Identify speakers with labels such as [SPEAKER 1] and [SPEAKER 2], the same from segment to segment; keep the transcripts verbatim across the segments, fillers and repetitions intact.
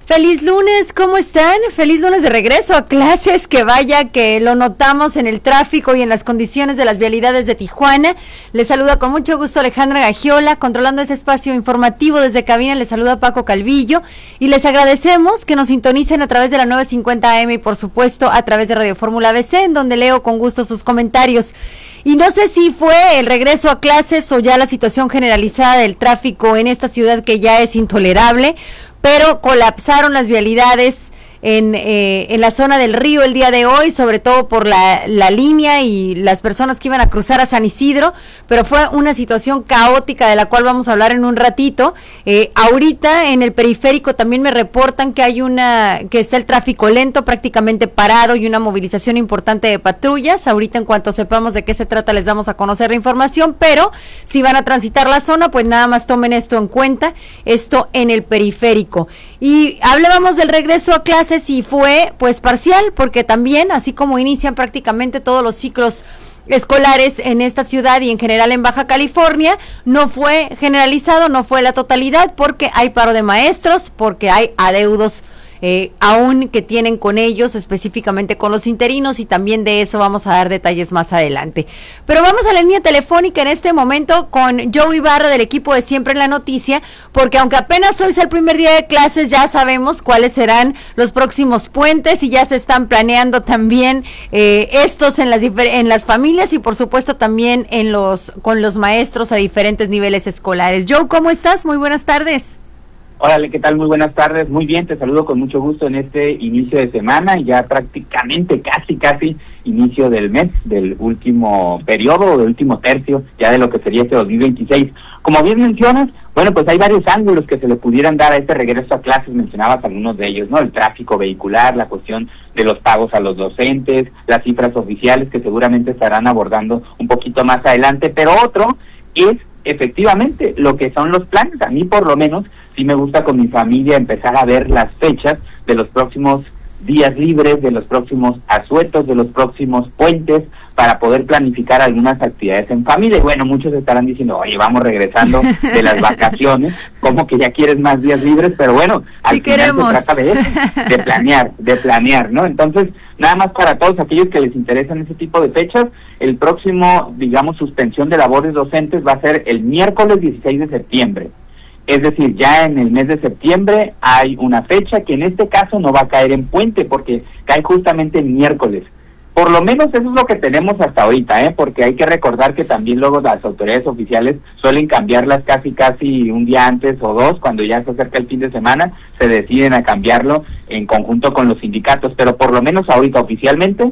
[SPEAKER 1] Feliz lunes, ¿cómo están? Feliz lunes de regreso a clases, que vaya que lo notamos en el tráfico y en las condiciones de las vialidades de Tijuana. Les saluda con mucho gusto Alejandra Gagiola, controlando ese espacio informativo desde cabina. Les saluda Paco Calvillo y les agradecemos que nos sintonicen a través de la nueve cincuenta A M y por supuesto a través de Radio Fórmula B C, en donde leo con gusto sus comentarios. Y no sé si fue el regreso a clases o ya la situación generalizada del tráfico en esta ciudad que ya es intolerable, pero colapsaron las vialidades en, eh, en la zona del Río el día de hoy, sobre todo por la, la línea y las personas que iban a cruzar a San Isidro, pero fue una situación caótica de la cual vamos a hablar en un ratito. Eh, ahorita en el periférico también me reportan que hay una, que está el tráfico lento, prácticamente parado, y una movilización importante de patrullas. Ahorita en cuanto sepamos de qué se trata les damos a conocer la información, pero si van a transitar la zona, pues nada más tomen esto en cuenta, esto en el periférico. Y hablábamos del regreso a clases y fue pues parcial, porque también, así como inician prácticamente todos los ciclos escolares en esta ciudad y en general en Baja California, no fue generalizado, no fue la totalidad, porque hay paro de maestros, porque hay adeudos Eh, aún que tienen con ellos, específicamente con los interinos, y también de eso vamos a dar detalles más adelante. Pero vamos a la línea telefónica en este momento con Joe Ibarra del equipo de Siempre en la Noticia, porque aunque apenas hoy es el primer día de clases, ya sabemos cuáles serán los próximos puentes y ya se están planeando también eh, estos en las en las familias y por supuesto también en los con los maestros a diferentes niveles escolares. Joe, ¿cómo estás? Muy buenas tardes.
[SPEAKER 2] Hola, ¿qué tal? Muy buenas tardes. Muy bien, te saludo con mucho gusto en este inicio de semana y ya prácticamente casi, casi inicio del mes, del último periodo, del último tercio, ya de lo que sería este dos mil veintiséis. Como bien mencionas, bueno, pues hay varios ángulos que se le pudieran dar a este regreso a clases, mencionabas algunos de ellos, ¿no? El tráfico vehicular, la cuestión de los pagos a los docentes, las cifras oficiales que seguramente estarán abordando un poquito más adelante, pero otro es efectivamente lo que son los planes. A mí por lo menos sí me gusta con mi familia empezar a ver las fechas de los próximos días libres, de los próximos asuetos, de los próximos puentes, para poder planificar algunas actividades en familia. Y bueno, muchos estarán diciendo, oye, vamos regresando de las vacaciones, como que ya quieres más días libres, pero bueno, al
[SPEAKER 1] sí
[SPEAKER 2] final
[SPEAKER 1] queremos.
[SPEAKER 2] se trata de eso, de planear, de planear, ¿no? Entonces, nada más para todos aquellos que les interesan ese tipo de fechas, el próximo, digamos, suspensión de labores docentes va a ser el miércoles dieciséis de septiembre. Es decir, ya en el mes de septiembre hay una fecha que en este caso no va a caer en puente porque cae justamente el miércoles. Por lo menos eso es lo que tenemos hasta ahorita, ¿eh? Porque hay que recordar que también luego las autoridades oficiales suelen cambiarlas casi casi un día antes o dos, cuando ya se acerca el fin de semana, se deciden a cambiarlo en conjunto con los sindicatos, pero por lo menos ahorita oficialmente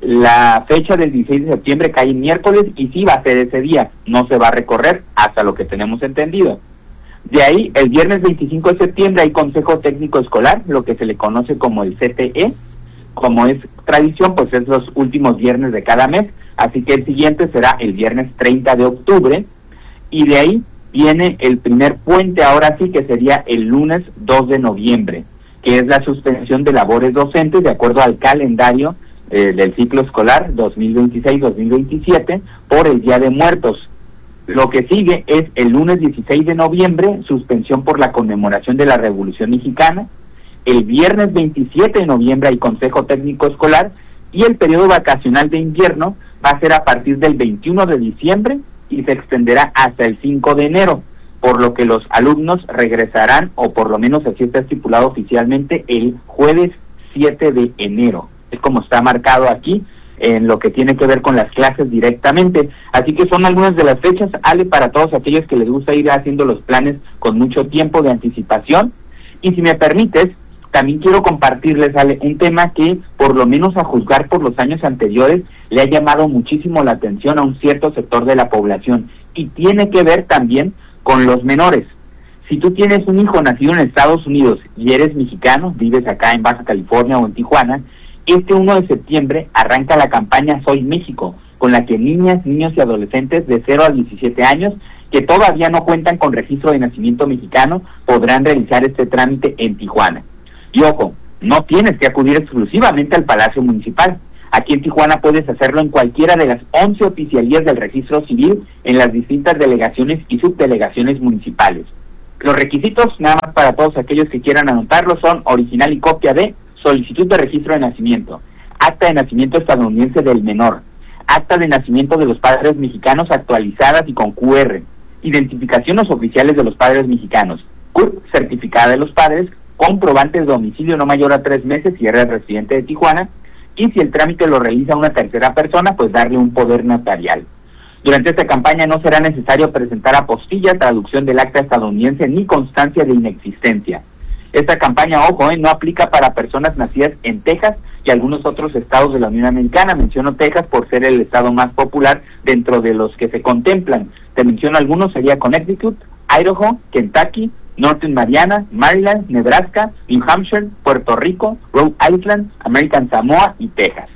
[SPEAKER 2] la fecha del dieciséis de septiembre cae en miércoles y sí va a ser ese día, no se va a recorrer hasta lo que tenemos entendido. De ahí, el viernes veinticinco de septiembre hay Consejo Técnico Escolar, lo que se le conoce como el C T E. Como es tradición, pues es los últimos viernes de cada mes, así que el siguiente será el viernes treinta de octubre, y de ahí viene el primer puente, ahora sí, que sería el lunes dos de noviembre, que es la suspensión de labores docentes de acuerdo al calendario eh, del ciclo escolar dos mil veintiséis dos mil veintisiete por el Día de Muertos. Lo que sigue es el lunes dieciséis de noviembre, suspensión por la conmemoración de la Revolución Mexicana. El viernes veintisiete de noviembre hay Consejo Técnico Escolar y el periodo vacacional de invierno va a ser a partir del veintiuno de diciembre y se extenderá hasta el cinco de enero, por lo que los alumnos regresarán, o por lo menos así está estipulado oficialmente, el jueves siete de enero. Es como está marcado aquí en lo que tiene que ver con las clases directamente. Así que son algunas de las fechas, Ale, para todos aquellos que les gusta ir haciendo los planes con mucho tiempo de anticipación. Y si me permites, también quiero compartirles, Ale, un tema que, por lo menos a juzgar por los años anteriores, le ha llamado muchísimo la atención a un cierto sector de la población, y tiene que ver también con los menores. Si tú tienes un hijo nacido en Estados Unidos y eres mexicano, vives acá en Baja California o en Tijuana, este uno de septiembre arranca la campaña Soy México, con la que niñas, niños y adolescentes de cero a diecisiete años que todavía no cuentan con registro de nacimiento mexicano podrán realizar este trámite en Tijuana. Y ojo, no tienes que acudir exclusivamente al Palacio Municipal. Aquí en Tijuana puedes hacerlo en cualquiera de las once oficialías del registro civil en las distintas delegaciones y subdelegaciones municipales. Los requisitos, nada más para todos aquellos que quieran anotarlo, son original y copia de solicitud de registro de nacimiento, acta de nacimiento estadounidense del menor, acta de nacimiento de los padres mexicanos actualizadas y con cu erre, identificaciones oficiales de los padres mexicanos, C U R P certificada de los padres, comprobante de domicilio no mayor a tres meses si eres residente de Tijuana, y si el trámite lo realiza una tercera persona, pues darle un poder notarial. Durante esta campaña no será necesario presentar apostilla, traducción del acta estadounidense ni constancia de inexistencia. Esta campaña, ojo, eh, no aplica para personas nacidas en Texas y algunos otros estados de la Unión Americana. Menciono Texas por ser el estado más popular dentro de los que se contemplan. Te menciono algunos, sería Connecticut, Idaho, Kentucky, Northern Mariana, Maryland, Nebraska, New Hampshire, Puerto Rico, Rhode Island, American Samoa y Texas.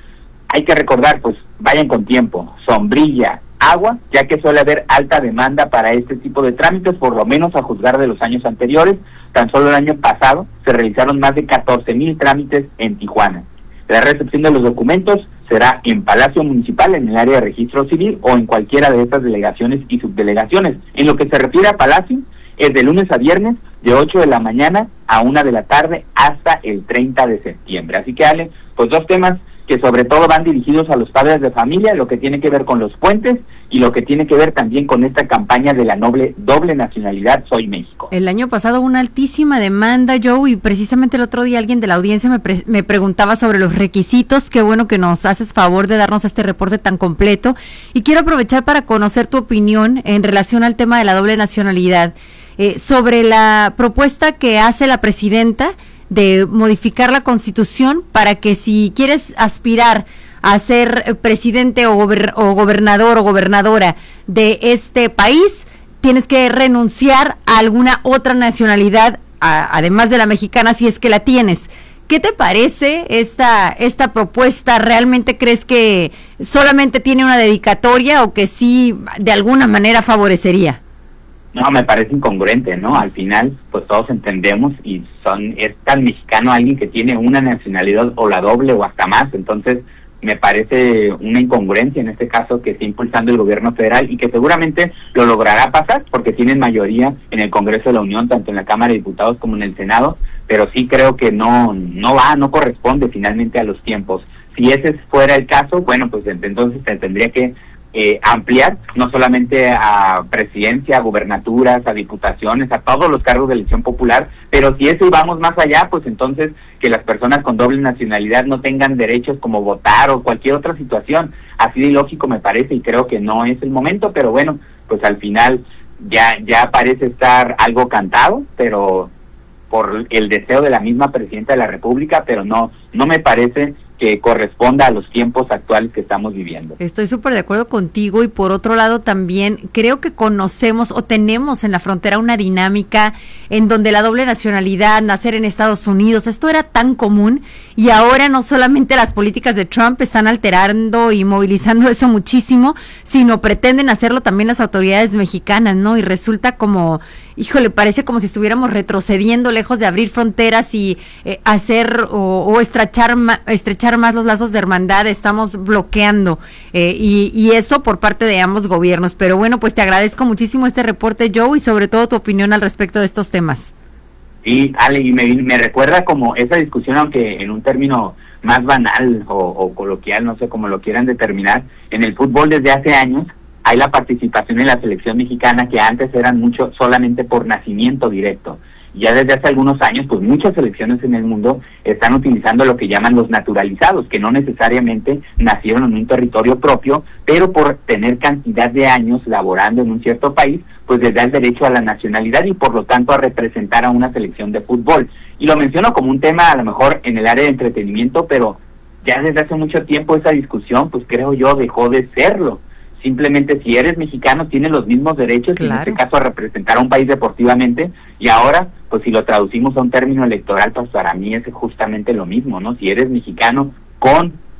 [SPEAKER 2] Hay que recordar, pues, vayan con tiempo, sombrilla, agua, ya que suele haber alta demanda para este tipo de trámites, por lo menos a juzgar de los años anteriores. Tan solo el año pasado se realizaron más de catorce mil trámites en Tijuana. La recepción de los documentos será en Palacio Municipal, en el área de registro civil, o en cualquiera de estas delegaciones y subdelegaciones. En lo que se refiere a Palacio, es de lunes a viernes, de ocho de la mañana a una de la tarde, hasta el treinta de septiembre. Así que, Ale, pues dos temas que sobre todo van dirigidos a los padres de familia, lo que tiene que ver con los puentes y lo que tiene que ver también con esta campaña de la noble doble nacionalidad Soy México.
[SPEAKER 1] El año pasado una altísima demanda, Joe, y precisamente el otro día alguien de la audiencia me, pre- me preguntaba sobre los requisitos. Qué bueno que nos haces favor de darnos este reporte tan completo, y quiero aprovechar para conocer tu opinión en relación al tema de la doble nacionalidad, eh, sobre la propuesta que hace la presidenta de modificar la Constitución para que si quieres aspirar a ser presidente o, gober- o gobernador o gobernadora de este país, tienes que renunciar a alguna otra nacionalidad, a, además de la mexicana, si es que la tienes. ¿Qué te parece esta, esta propuesta? ¿Realmente crees que solamente tiene una dedicatoria o que sí de alguna manera favorecería?
[SPEAKER 2] No, me parece incongruente, ¿no? Al final, pues todos entendemos y son es tan mexicano alguien que tiene una nacionalidad o la doble o hasta más. Entonces, me parece una incongruencia en este caso que está impulsando el gobierno federal y que seguramente lo logrará pasar porque tienen mayoría en el Congreso de la Unión, tanto en la Cámara de Diputados como en el Senado, pero sí creo que no no va, no corresponde finalmente a los tiempos. Si ese fuera el caso, bueno, pues entonces se tendría que Eh, ampliar no solamente a presidencia, a gubernaturas, a diputaciones, a todos los cargos de elección popular, pero si eso vamos más allá, pues entonces que las personas con doble nacionalidad no tengan derechos como votar o cualquier otra situación. Así de ilógico me parece y creo que no es el momento, pero bueno, pues al final ya ya parece estar algo cantado, pero por el deseo de la misma presidenta de la República, pero no no me parece que corresponda a los tiempos actuales que estamos viviendo.
[SPEAKER 1] Estoy súper de acuerdo contigo, y por otro lado también creo que conocemos o tenemos en la frontera una dinámica en donde la doble nacionalidad, nacer en Estados Unidos, esto era tan común, y ahora no solamente las políticas de Trump están alterando y movilizando eso muchísimo, sino pretenden hacerlo también las autoridades mexicanas, ¿no? Y resulta como, híjole, parece como si estuviéramos retrocediendo lejos de abrir fronteras y eh, hacer o, o estrechar, ma, estrechar más los lazos de hermandad. Estamos bloqueando eh, y, y eso por parte de ambos gobiernos. Pero bueno, pues te agradezco muchísimo este reporte, Joe, y sobre todo tu opinión al respecto de estos temas.
[SPEAKER 2] Sí, Ale, y me, me recuerda como esa discusión, aunque en un término más banal o, o coloquial, no sé cómo lo quieran determinar, en el fútbol desde hace años hay la participación en la selección mexicana que antes eran mucho solamente por nacimiento directo. Ya desde hace algunos años, pues muchas selecciones en el mundo están utilizando lo que llaman los naturalizados, que no necesariamente nacieron en un territorio propio, pero por tener cantidad de años laborando en un cierto país, pues les da el derecho a la nacionalidad y por lo tanto a representar a una selección de fútbol. Y lo menciono como un tema a lo mejor en el área de entretenimiento, pero ya desde hace mucho tiempo esa discusión, pues creo yo, dejó de serlo. Simplemente si eres mexicano tienes los mismos derechos, claro, en este caso a representar a un país deportivamente, y ahora, pues si lo traducimos a un término electoral, pues para mí es justamente lo mismo, ¿no? Si eres mexicano con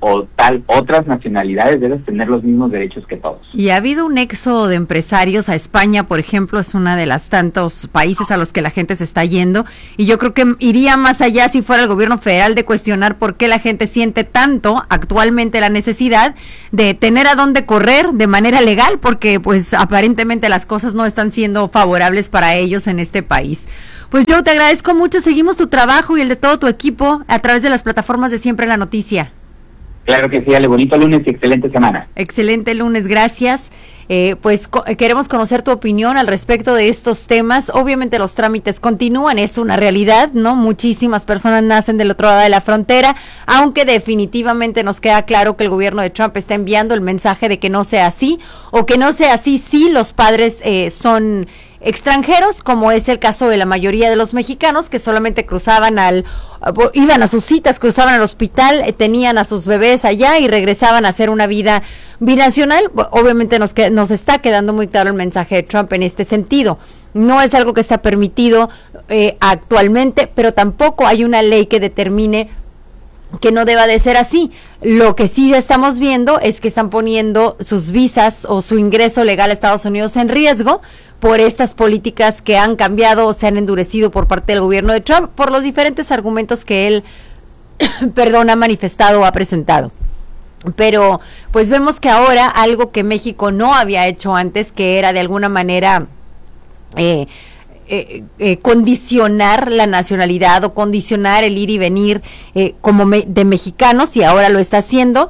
[SPEAKER 2] o tal otras nacionalidades, debes tener los mismos derechos que todos.
[SPEAKER 1] Y ha habido un éxodo de empresarios a España, por ejemplo, es una de las tantos países a los que la gente se está yendo, y yo creo que iría más allá si fuera el gobierno federal de cuestionar por qué la gente siente tanto actualmente la necesidad de tener a dónde correr de manera legal, porque pues aparentemente las cosas no están siendo favorables para ellos en este país. Pues yo te agradezco mucho, seguimos tu trabajo y el de todo tu equipo a través de las plataformas de Siempre la Noticia.
[SPEAKER 2] Claro que sí, Ale, bonito lunes y excelente semana.
[SPEAKER 1] Excelente lunes, gracias. Eh, pues co- queremos conocer tu opinión al respecto de estos temas. Obviamente los trámites continúan, es una realidad, ¿no? Muchísimas personas nacen del otro lado de la frontera, aunque definitivamente nos queda claro que el gobierno de Trump está enviando el mensaje de que no sea así, o que no sea así si los padres eh, son extranjeros, como es el caso de la mayoría de los mexicanos que solamente cruzaban al, iban a sus citas, cruzaban al hospital, eh, tenían a sus bebés allá y regresaban a hacer una vida binacional. Obviamente nos, que, nos está quedando muy claro el mensaje de Trump en este sentido. No es algo que está permitido eh, actualmente, pero tampoco hay una ley que determine que no deba de ser así. Lo que sí estamos viendo es que están poniendo sus visas o su ingreso legal a Estados Unidos en riesgo por estas políticas que han cambiado o se han endurecido por parte del gobierno de Trump, por los diferentes argumentos que él, perdón, ha manifestado o ha presentado. Pero pues vemos que ahora algo que México no había hecho antes, que era de alguna manera eh, eh, eh, condicionar la nacionalidad o condicionar el ir y venir eh, como me, de mexicanos, y ahora lo está haciendo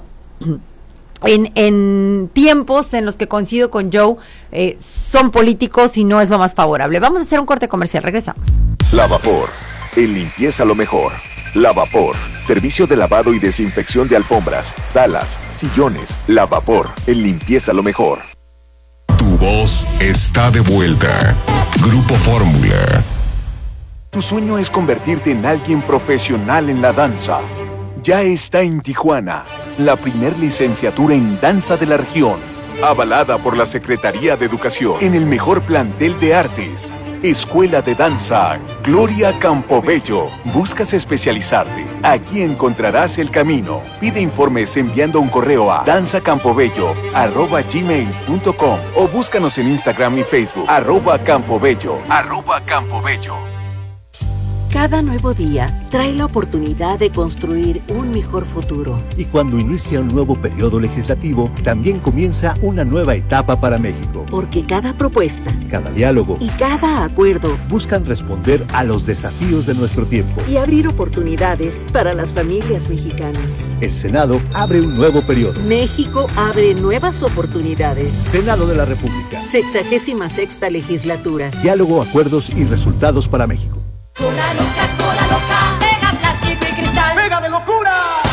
[SPEAKER 1] en, en tiempos en los que coincido con Joe, eh, son políticos y no es lo más favorable. Vamos a hacer un corte comercial, regresamos.
[SPEAKER 3] Lavapor, en limpieza lo mejor. Lavapor, servicio de lavado y desinfección de alfombras, salas, sillones. Lavapor, en limpieza lo mejor.
[SPEAKER 4] Tu voz está de vuelta. Grupo Fórmula.
[SPEAKER 5] Tu sueño es convertirte en alguien profesional en la danza. Ya está en Tijuana, la primer licenciatura en danza de la región, avalada por la Secretaría de Educación, en el mejor plantel de artes. Escuela de Danza Gloria Campobello. ¿Buscas especializarte? Aquí encontrarás el camino. Pide informes enviando un correo a danzacampobello arroba gmail punto com o búscanos en Instagram y Facebook arroba campobello arroba campobello.
[SPEAKER 6] Cada nuevo día trae la oportunidad de construir un mejor futuro.
[SPEAKER 7] Y cuando inicia un nuevo periodo legislativo, también comienza una nueva etapa para México.
[SPEAKER 6] Porque cada propuesta,
[SPEAKER 7] cada diálogo
[SPEAKER 6] y cada acuerdo
[SPEAKER 7] buscan responder a los desafíos de nuestro tiempo
[SPEAKER 6] y abrir oportunidades para las familias mexicanas.
[SPEAKER 7] El Senado abre un nuevo periodo.
[SPEAKER 6] México abre nuevas oportunidades.
[SPEAKER 7] Senado de la República.
[SPEAKER 6] Sexagésima sexta legislatura.
[SPEAKER 7] Diálogo, acuerdos y resultados para México.
[SPEAKER 8] Cola loca, cola loca, pega plástico y cristal.
[SPEAKER 9] ¡Pega de locura!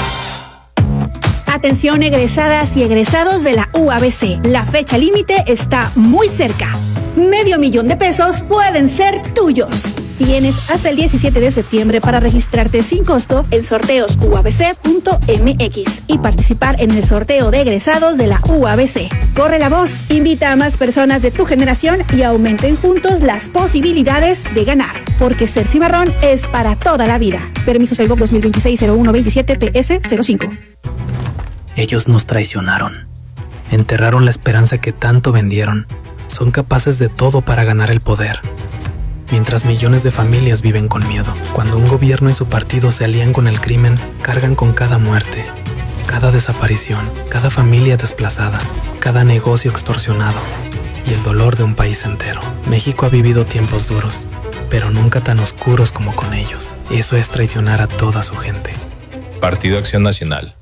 [SPEAKER 10] Atención egresadas y egresados de la U A B C. La fecha límite está muy cerca. Medio millón de pesos pueden ser tuyos. Tienes hasta el diecisiete de septiembre para registrarte sin costo en sorteos u a b c punto m x y participar en el sorteo de egresados de la U A B C. Corre la voz, invita a más personas de tu generación y aumenten juntos las posibilidades de ganar. Porque ser cimarrón es para toda la vida. Permiso Segov dos mil veintiséis cero uno veintisiete P S cero cinco.
[SPEAKER 11] Ellos nos traicionaron. Enterraron la esperanza que tanto vendieron. Son capaces de todo para ganar el poder. Mientras millones de familias viven con miedo. Cuando un gobierno y su partido se alían con el crimen, cargan con cada muerte, cada desaparición, cada familia desplazada, cada negocio extorsionado y el dolor de un país entero. México ha vivido tiempos duros, pero nunca tan oscuros como con ellos. Eso es traicionar a toda su gente.
[SPEAKER 12] Partido Acción Nacional.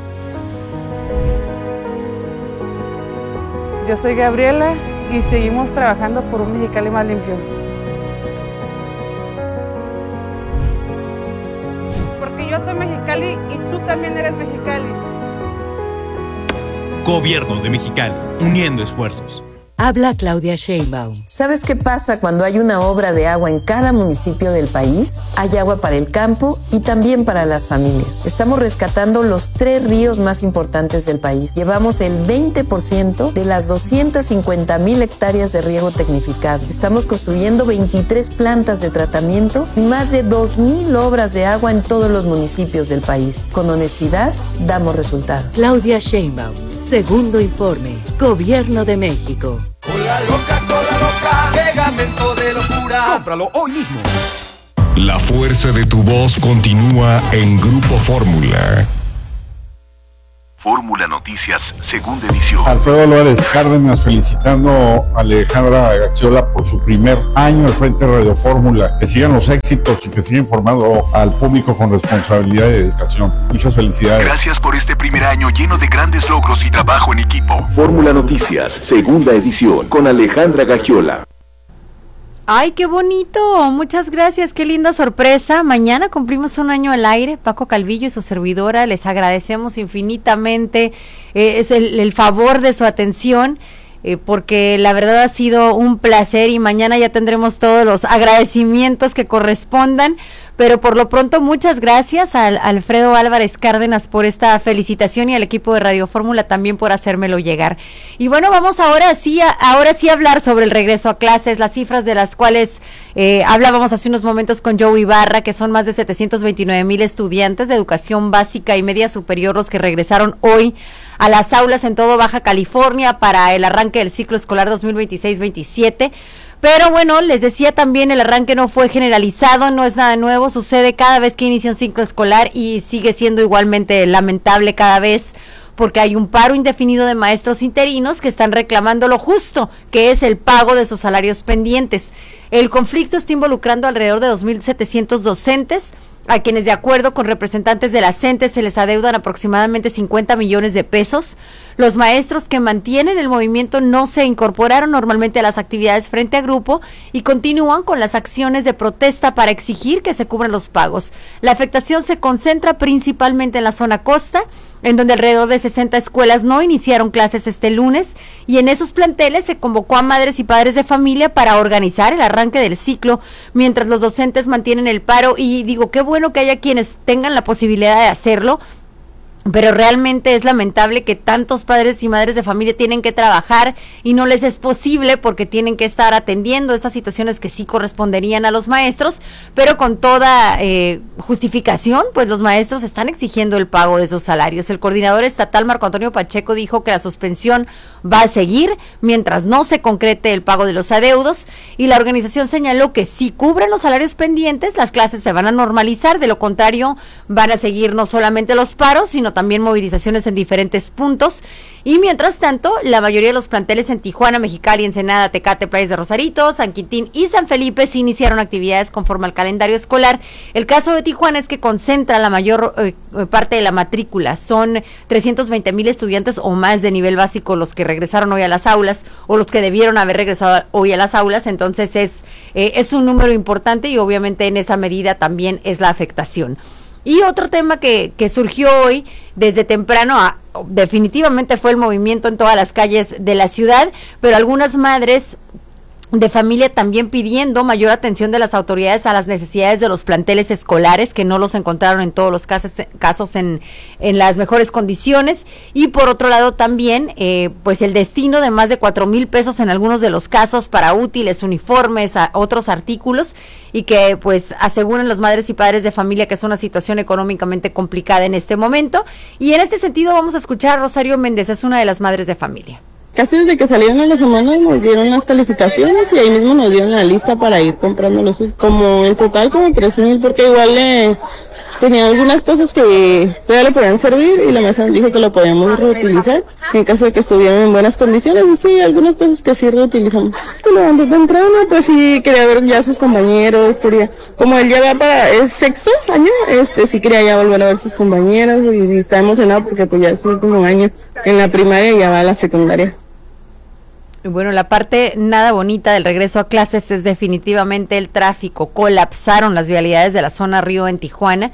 [SPEAKER 13] Yo soy Gabriela y seguimos trabajando por un Mexicali más limpio. Porque yo soy Mexicali y tú también eres Mexicali.
[SPEAKER 14] Gobierno de Mexicali, uniendo esfuerzos.
[SPEAKER 6] Habla Claudia Sheinbaum. ¿Sabes qué pasa cuando hay una obra de agua en cada municipio del país? Hay agua para el campo y también para las familias. Estamos rescatando los tres ríos más importantes del país. Llevamos el veinte por ciento de las doscientas cincuenta mil hectáreas de riego tecnificado. Estamos construyendo veintitrés plantas de tratamiento y más de dos mil obras de agua en todos los municipios del país. Con honestidad, damos resultados. Claudia Sheinbaum, segundo informe, Gobierno de México.
[SPEAKER 9] Cola loca, cola loca, pegamento de locura.
[SPEAKER 5] Cómpralo hoy mismo.
[SPEAKER 4] La fuerza de tu voz continúa en Grupo Fórmula.
[SPEAKER 5] Fórmula Noticias, segunda edición.
[SPEAKER 14] Alfredo Álvarez Cárdenas felicitando a Alejandra Gagiola por su primer año al frente de Radio Fórmula. Que sigan los éxitos y que sigan informando al público con responsabilidad y dedicación. Muchas felicidades.
[SPEAKER 5] Gracias por este primer año lleno de grandes logros y trabajo en equipo. Fórmula Noticias, segunda edición, con Alejandra Gagiola.
[SPEAKER 1] Ay, qué bonito, muchas gracias, qué linda sorpresa. Mañana cumplimos un año al aire, Paco Calvillo y su servidora, les agradecemos infinitamente eh, es el, el favor de su atención, eh, porque la verdad ha sido un placer y mañana ya tendremos todos los agradecimientos que correspondan. Pero por lo pronto, muchas gracias a Alfredo Álvarez Cárdenas por esta felicitación y al equipo de Radio Fórmula también por hacérmelo llegar. Y bueno, vamos ahora sí a, ahora sí a hablar sobre el regreso a clases, las cifras de las cuales eh, hablábamos hace unos momentos con Joe Ibarra, que son más de setecientos veintinueve mil estudiantes de educación básica y media superior los que regresaron hoy a las aulas en todo Baja California para el arranque del ciclo escolar dos mil veintiséis veintisiete. Pero bueno, les decía también, el arranque no fue generalizado, no es nada nuevo, sucede cada vez que inicia un ciclo escolar y sigue siendo igualmente lamentable cada vez, porque hay un paro indefinido de maestros interinos que están reclamando lo justo, que es el pago de sus salarios pendientes. El conflicto está involucrando alrededor de dos mil setecientos docentes, a quienes de acuerdo con representantes de la CENTE se les adeudan aproximadamente cincuenta millones de pesos. Los maestros que mantienen el movimiento no se incorporaron normalmente a las actividades frente a grupo y continúan con las acciones de protesta para exigir que se cubran los pagos. La afectación se concentra principalmente en la zona costa, en donde alrededor de sesenta escuelas no iniciaron clases este lunes, y en esos planteles se convocó a madres y padres de familia para organizar el arranque del ciclo, mientras los docentes mantienen el paro. Y digo, qué bueno que haya quienes tengan la posibilidad de hacerlo, pero realmente es lamentable que tantos padres y madres de familia tienen que trabajar y no les es posible porque tienen que estar atendiendo estas situaciones que sí corresponderían a los maestros, pero con toda eh, justificación, pues los maestros están exigiendo el pago de sus salarios. El coordinador estatal Marco Antonio Pacheco dijo que la suspensión va a seguir mientras no se concrete el pago de los adeudos, y la organización señaló que si cubren los salarios pendientes, las clases se van a normalizar, de lo contrario van a seguir no solamente los paros, sino también movilizaciones en diferentes puntos. Y mientras tanto, la mayoría de los planteles en Tijuana, Mexicali, Ensenada, Tecate, Playas de Rosarito, San Quintín y San Felipe sí iniciaron actividades conforme al calendario escolar. El caso de Tijuana es que concentra la mayor eh, parte de la matrícula. Son trescientos veinte mil estudiantes o más de nivel básico los que regresaron hoy a las aulas, o los que debieron haber regresado hoy a las aulas. Entonces es, eh, es un número importante, y obviamente en esa medida también es la afectación. Y otro tema que, que surgió hoy desde temprano, a, definitivamente fue el movimiento en todas las calles de la ciudad, pero algunas madres de familia también pidiendo mayor atención de las autoridades a las necesidades de los planteles escolares, que no los encontraron en todos los casos, casos en, en las mejores condiciones. Y por otro lado también, eh, pues el destino de más de cuatro mil pesos en algunos de los casos para útiles, uniformes, a otros artículos, y que pues aseguran las madres y padres de familia que es una situación económicamente complicada en este momento. Y en este sentido vamos a escuchar a Rosario Méndez, es una de las madres de familia.
[SPEAKER 15] Casi desde que salieron a la semana nos dieron las calificaciones y ahí mismo nos dieron la lista para ir comprando los, como en total como tres mil, porque igual le tenían algunas cosas que todavía le podían servir y la maestra nos dijo que lo podíamos reutilizar en caso de que estuvieran en buenas condiciones. Y sí, algunas cosas que sí reutilizamos. Te levanté temprano, pues sí quería ver ya a sus compañeros, quería, como él ya va para el sexto año, este sí quería ya volver a ver a sus compañeros y, y está emocionado porque pues ya es su último año en la primaria y ya va a la secundaria.
[SPEAKER 1] Bueno, la parte nada bonita del regreso a clases es definitivamente el tráfico. Colapsaron las vialidades de la zona Río en Tijuana.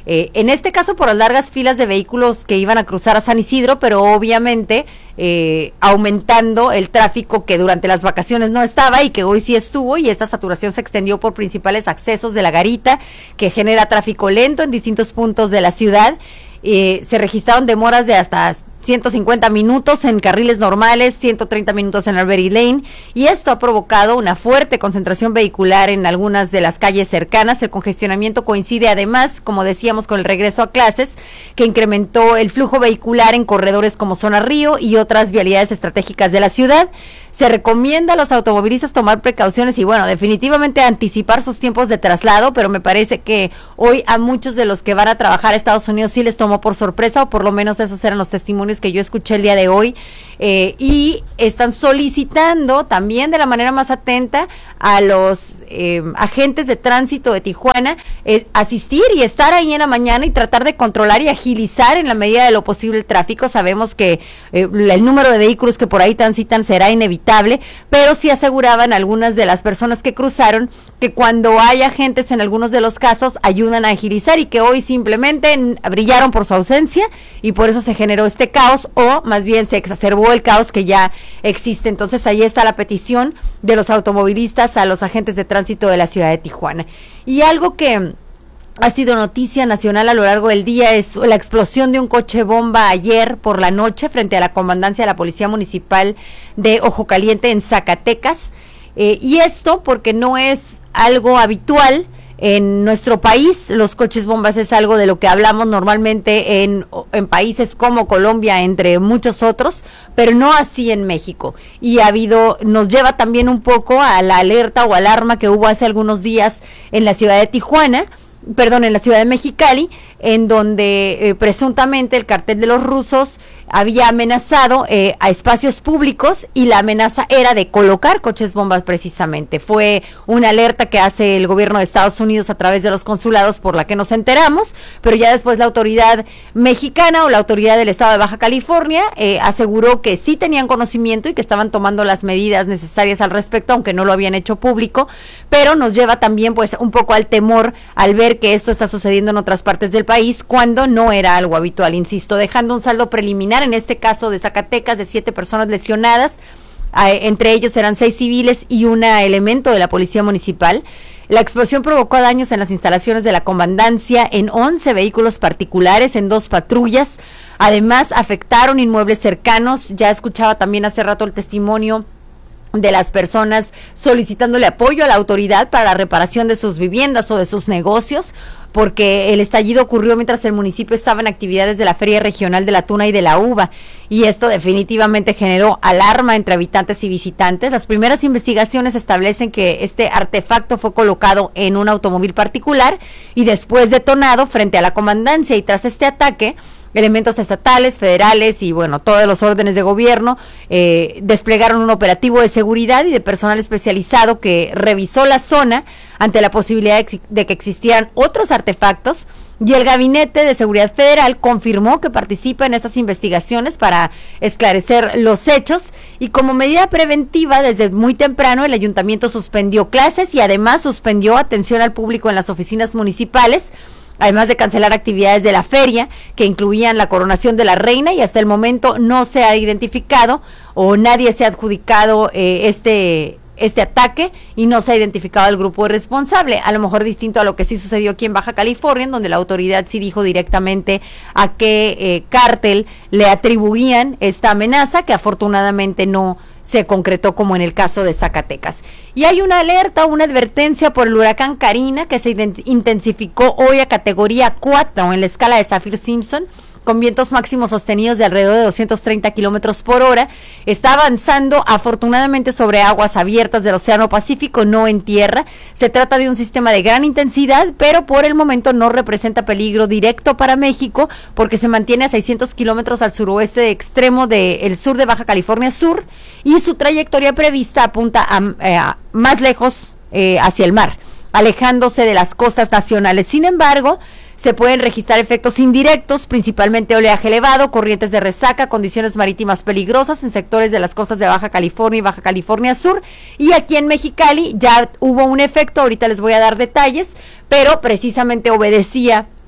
[SPEAKER 1] Eh, en este caso por las largas filas de vehículos que iban a cruzar a San Isidro, pero obviamente eh, aumentando el tráfico que durante las vacaciones no estaba y que hoy sí estuvo, y esta saturación se extendió por principales accesos de la Garita, que genera tráfico lento en distintos puntos de la ciudad. Eh, se registraron demoras de hasta ciento cincuenta minutos en carriles normales, ciento treinta minutos en Albery Lane, y esto ha provocado una fuerte concentración vehicular en algunas de las calles cercanas. El congestionamiento coincide además, como decíamos, con el regreso a clases, que incrementó el flujo vehicular en corredores como Zona Río y otras vialidades estratégicas de la ciudad. Se recomienda a los automovilistas tomar precauciones y, bueno, definitivamente anticipar sus tiempos de traslado, pero me parece que hoy a muchos de los que van a trabajar a Estados Unidos sí les tomó por sorpresa, o por lo menos esos eran los testimonios que yo escuché el día de hoy, eh, y están solicitando también de la manera más atenta a los eh, agentes de tránsito de Tijuana eh, asistir y estar ahí en la mañana y tratar de controlar y agilizar en la medida de lo posible el tráfico. Sabemos que eh, el número de vehículos que por ahí transitan será inevitable, pero sí aseguraban algunas de las personas que cruzaron que cuando hay agentes en algunos de los casos ayudan a agilizar, y que hoy simplemente brillaron por su ausencia y por eso se generó este caos, o más bien se exacerbó el caos que ya existe. Entonces ahí está la petición de los automovilistas a los agentes de tránsito de la ciudad de Tijuana. Y algo que ha sido noticia nacional a lo largo del día es la explosión de un coche bomba ayer por la noche frente a la comandancia de la Policía Municipal de Ojo Caliente en Zacatecas, eh, y esto porque no es algo habitual en nuestro país. Los coches bombas es algo de lo que hablamos normalmente en, en países como Colombia, entre muchos otros, pero no así en México. Y ha habido, nos lleva también un poco a la alerta o alarma que hubo hace algunos días en la ciudad de Tijuana, perdón, en la ciudad de Mexicali, en donde eh, presuntamente el cartel de los rusos había amenazado eh, a espacios públicos, y la amenaza era de colocar coches bombas precisamente. Fue una alerta que hace el gobierno de Estados Unidos a través de los consulados, por la que nos enteramos, pero ya después la autoridad mexicana o la autoridad del estado de Baja California eh, aseguró que sí tenían conocimiento y que estaban tomando las medidas necesarias al respecto, aunque no lo habían hecho público, pero nos lleva también pues un poco al temor al ver que esto está sucediendo en otras partes del país cuando no era algo habitual, insisto, dejando un saldo preliminar en este caso de Zacatecas de siete personas lesionadas, eh, entre ellos eran seis civiles y un elemento de la Policía Municipal. La explosión provocó daños en las instalaciones de la comandancia, en once vehículos particulares, en dos patrullas. Además, afectaron inmuebles cercanos. Ya escuchaba también hace rato el testimonio de las personas solicitándole apoyo a la autoridad para la reparación de sus viviendas o de sus negocios, porque el estallido ocurrió mientras el municipio estaba en actividades de la Feria Regional de la Tuna y de la Uva, y esto definitivamente generó alarma entre habitantes y visitantes. Las primeras investigaciones establecen que este artefacto fue colocado en un automóvil particular y después detonado frente a la comandancia, y tras este ataque elementos estatales, federales y bueno, todos los órdenes de gobierno eh, desplegaron un operativo de seguridad y de personal especializado que revisó la zona ante la posibilidad de, de que existieran otros artefactos, y el Gabinete de Seguridad Federal confirmó que participa en estas investigaciones para esclarecer los hechos. Y como medida preventiva, desde muy temprano el ayuntamiento suspendió clases y además suspendió atención al público en las oficinas municipales, además de cancelar actividades de la feria que incluían la coronación de la reina, y hasta el momento no se ha identificado o nadie se ha adjudicado eh, este este ataque y no se ha identificado el grupo responsable, a lo mejor distinto a lo que sí sucedió aquí en Baja California, en donde la autoridad sí dijo directamente a qué eh, cártel le atribuían esta amenaza, que afortunadamente no se concretó como en el caso de Zacatecas. Y hay una alerta, una advertencia por el huracán Karina, que se intensificó hoy a categoría cuatro en la escala de Saffir-Simpson, con vientos máximos sostenidos de alrededor de doscientos treinta kilómetros por hora. Está avanzando afortunadamente sobre aguas abiertas del Océano Pacífico, no en tierra. Se trata de un sistema de gran intensidad, pero por el momento no representa peligro directo para México, porque se mantiene a seiscientos kilómetros al suroeste de extremo del sur de Baja California Sur, y su trayectoria prevista apunta a, eh, a más lejos eh, hacia el mar, alejándose de las costas nacionales. Sin embargo, se pueden registrar efectos indirectos, principalmente oleaje elevado, corrientes de resaca, condiciones marítimas peligrosas en sectores de las costas de Baja California y Baja California Sur. Y aquí en Mexicali ya hubo un efecto, ahorita les voy a dar detalles, pero precisamente obedecía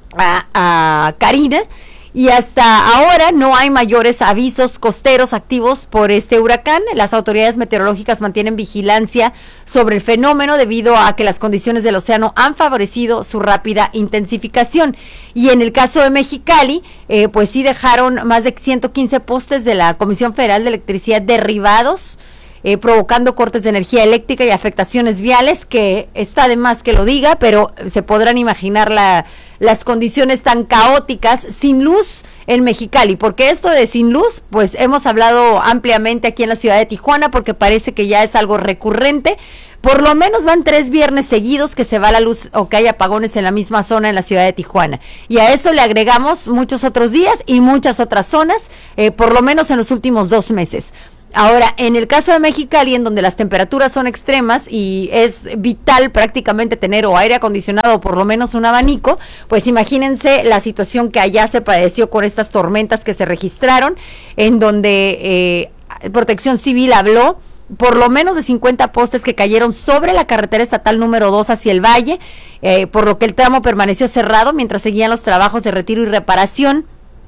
[SPEAKER 1] a, a Karina. Y hasta ahora no hay mayores avisos costeros activos por este huracán. Las autoridades meteorológicas mantienen vigilancia sobre el fenómeno debido a que las condiciones del océano han favorecido su rápida intensificación. Y en el caso de Mexicali, eh, pues sí dejaron más de ciento quince postes de la Comisión Federal de Electricidad derribados, Eh, provocando cortes de energía eléctrica y afectaciones viales, que está de más que lo diga, pero se podrán imaginar la, las condiciones tan caóticas sin luz en Mexicali, porque esto de sin luz, pues hemos hablado ampliamente aquí en la ciudad de Tijuana, porque parece que ya es algo recurrente. Por lo menos van tres viernes seguidos que se va la luz o que hay apagones en la misma zona en la ciudad de Tijuana. Y a eso le agregamos muchos otros días y muchas otras zonas, eh, por lo menos en los últimos dos meses. Ahora, en el caso de Mexicali, en donde las temperaturas son extremas y es vital prácticamente tener o aire acondicionado o por lo menos un abanico, pues imagínense la situación que allá se padeció con estas tormentas que se registraron, en donde eh, Protección Civil habló por lo menos de cincuenta postes que cayeron sobre la carretera estatal número dos hacia el valle, eh, por lo que el tramo permaneció cerrado mientras seguían los trabajos de retiro y reparación.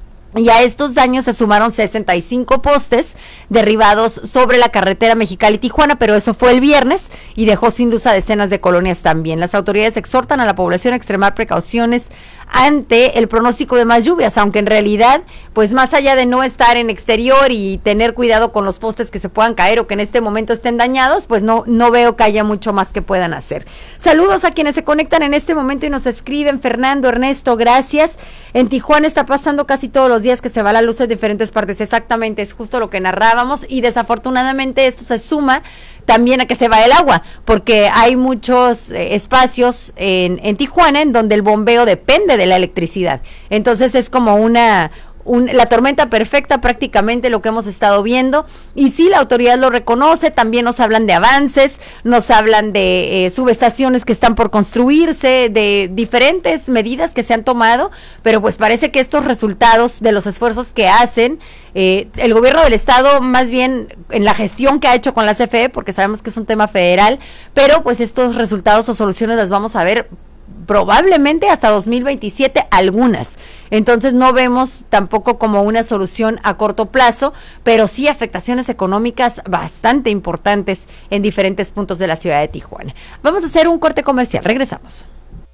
[SPEAKER 1] Y a estos daños se sumaron sesenta y cinco postes derribados sobre la carretera Mexicali-Tijuana, pero eso fue el viernes y dejó sin luz a decenas de colonias también. Las autoridades exhortan a la población a extremar precauciones ante el pronóstico de más lluvias, aunque en realidad, pues más allá de no estar en exterior y tener cuidado con los postes que se puedan caer o que en este momento estén dañados, pues no, no veo que haya mucho más que puedan hacer. Saludos a quienes se conectan en este momento y nos escriben. Fernando, Ernesto, gracias. En Tijuana está pasando casi todos los días que se va la luz en diferentes partes. Exactamente, es justo lo que narrábamos, y desafortunadamente esto se suma también a que se va el agua, porque hay muchos eh, espacios en, en Tijuana en donde el bombeo depende de la electricidad. Entonces es como una... Un, la tormenta perfecta prácticamente lo que hemos estado viendo, y sí, la autoridad lo reconoce. También nos hablan de avances, nos hablan de eh, subestaciones que están por construirse, de diferentes medidas que se han tomado, pero pues parece que estos resultados de los esfuerzos que hacen eh, el gobierno del estado, más bien en la gestión que ha hecho con la C F E, porque sabemos que es un tema federal, pero pues estos resultados o soluciones las vamos a ver probablemente hasta dos mil veintisiete, algunas. Entonces no vemos tampoco como una solución a corto plazo, pero sí afectaciones económicas bastante importantes en diferentes puntos de la ciudad de Tijuana. Vamos a hacer un corte comercial, regresamos.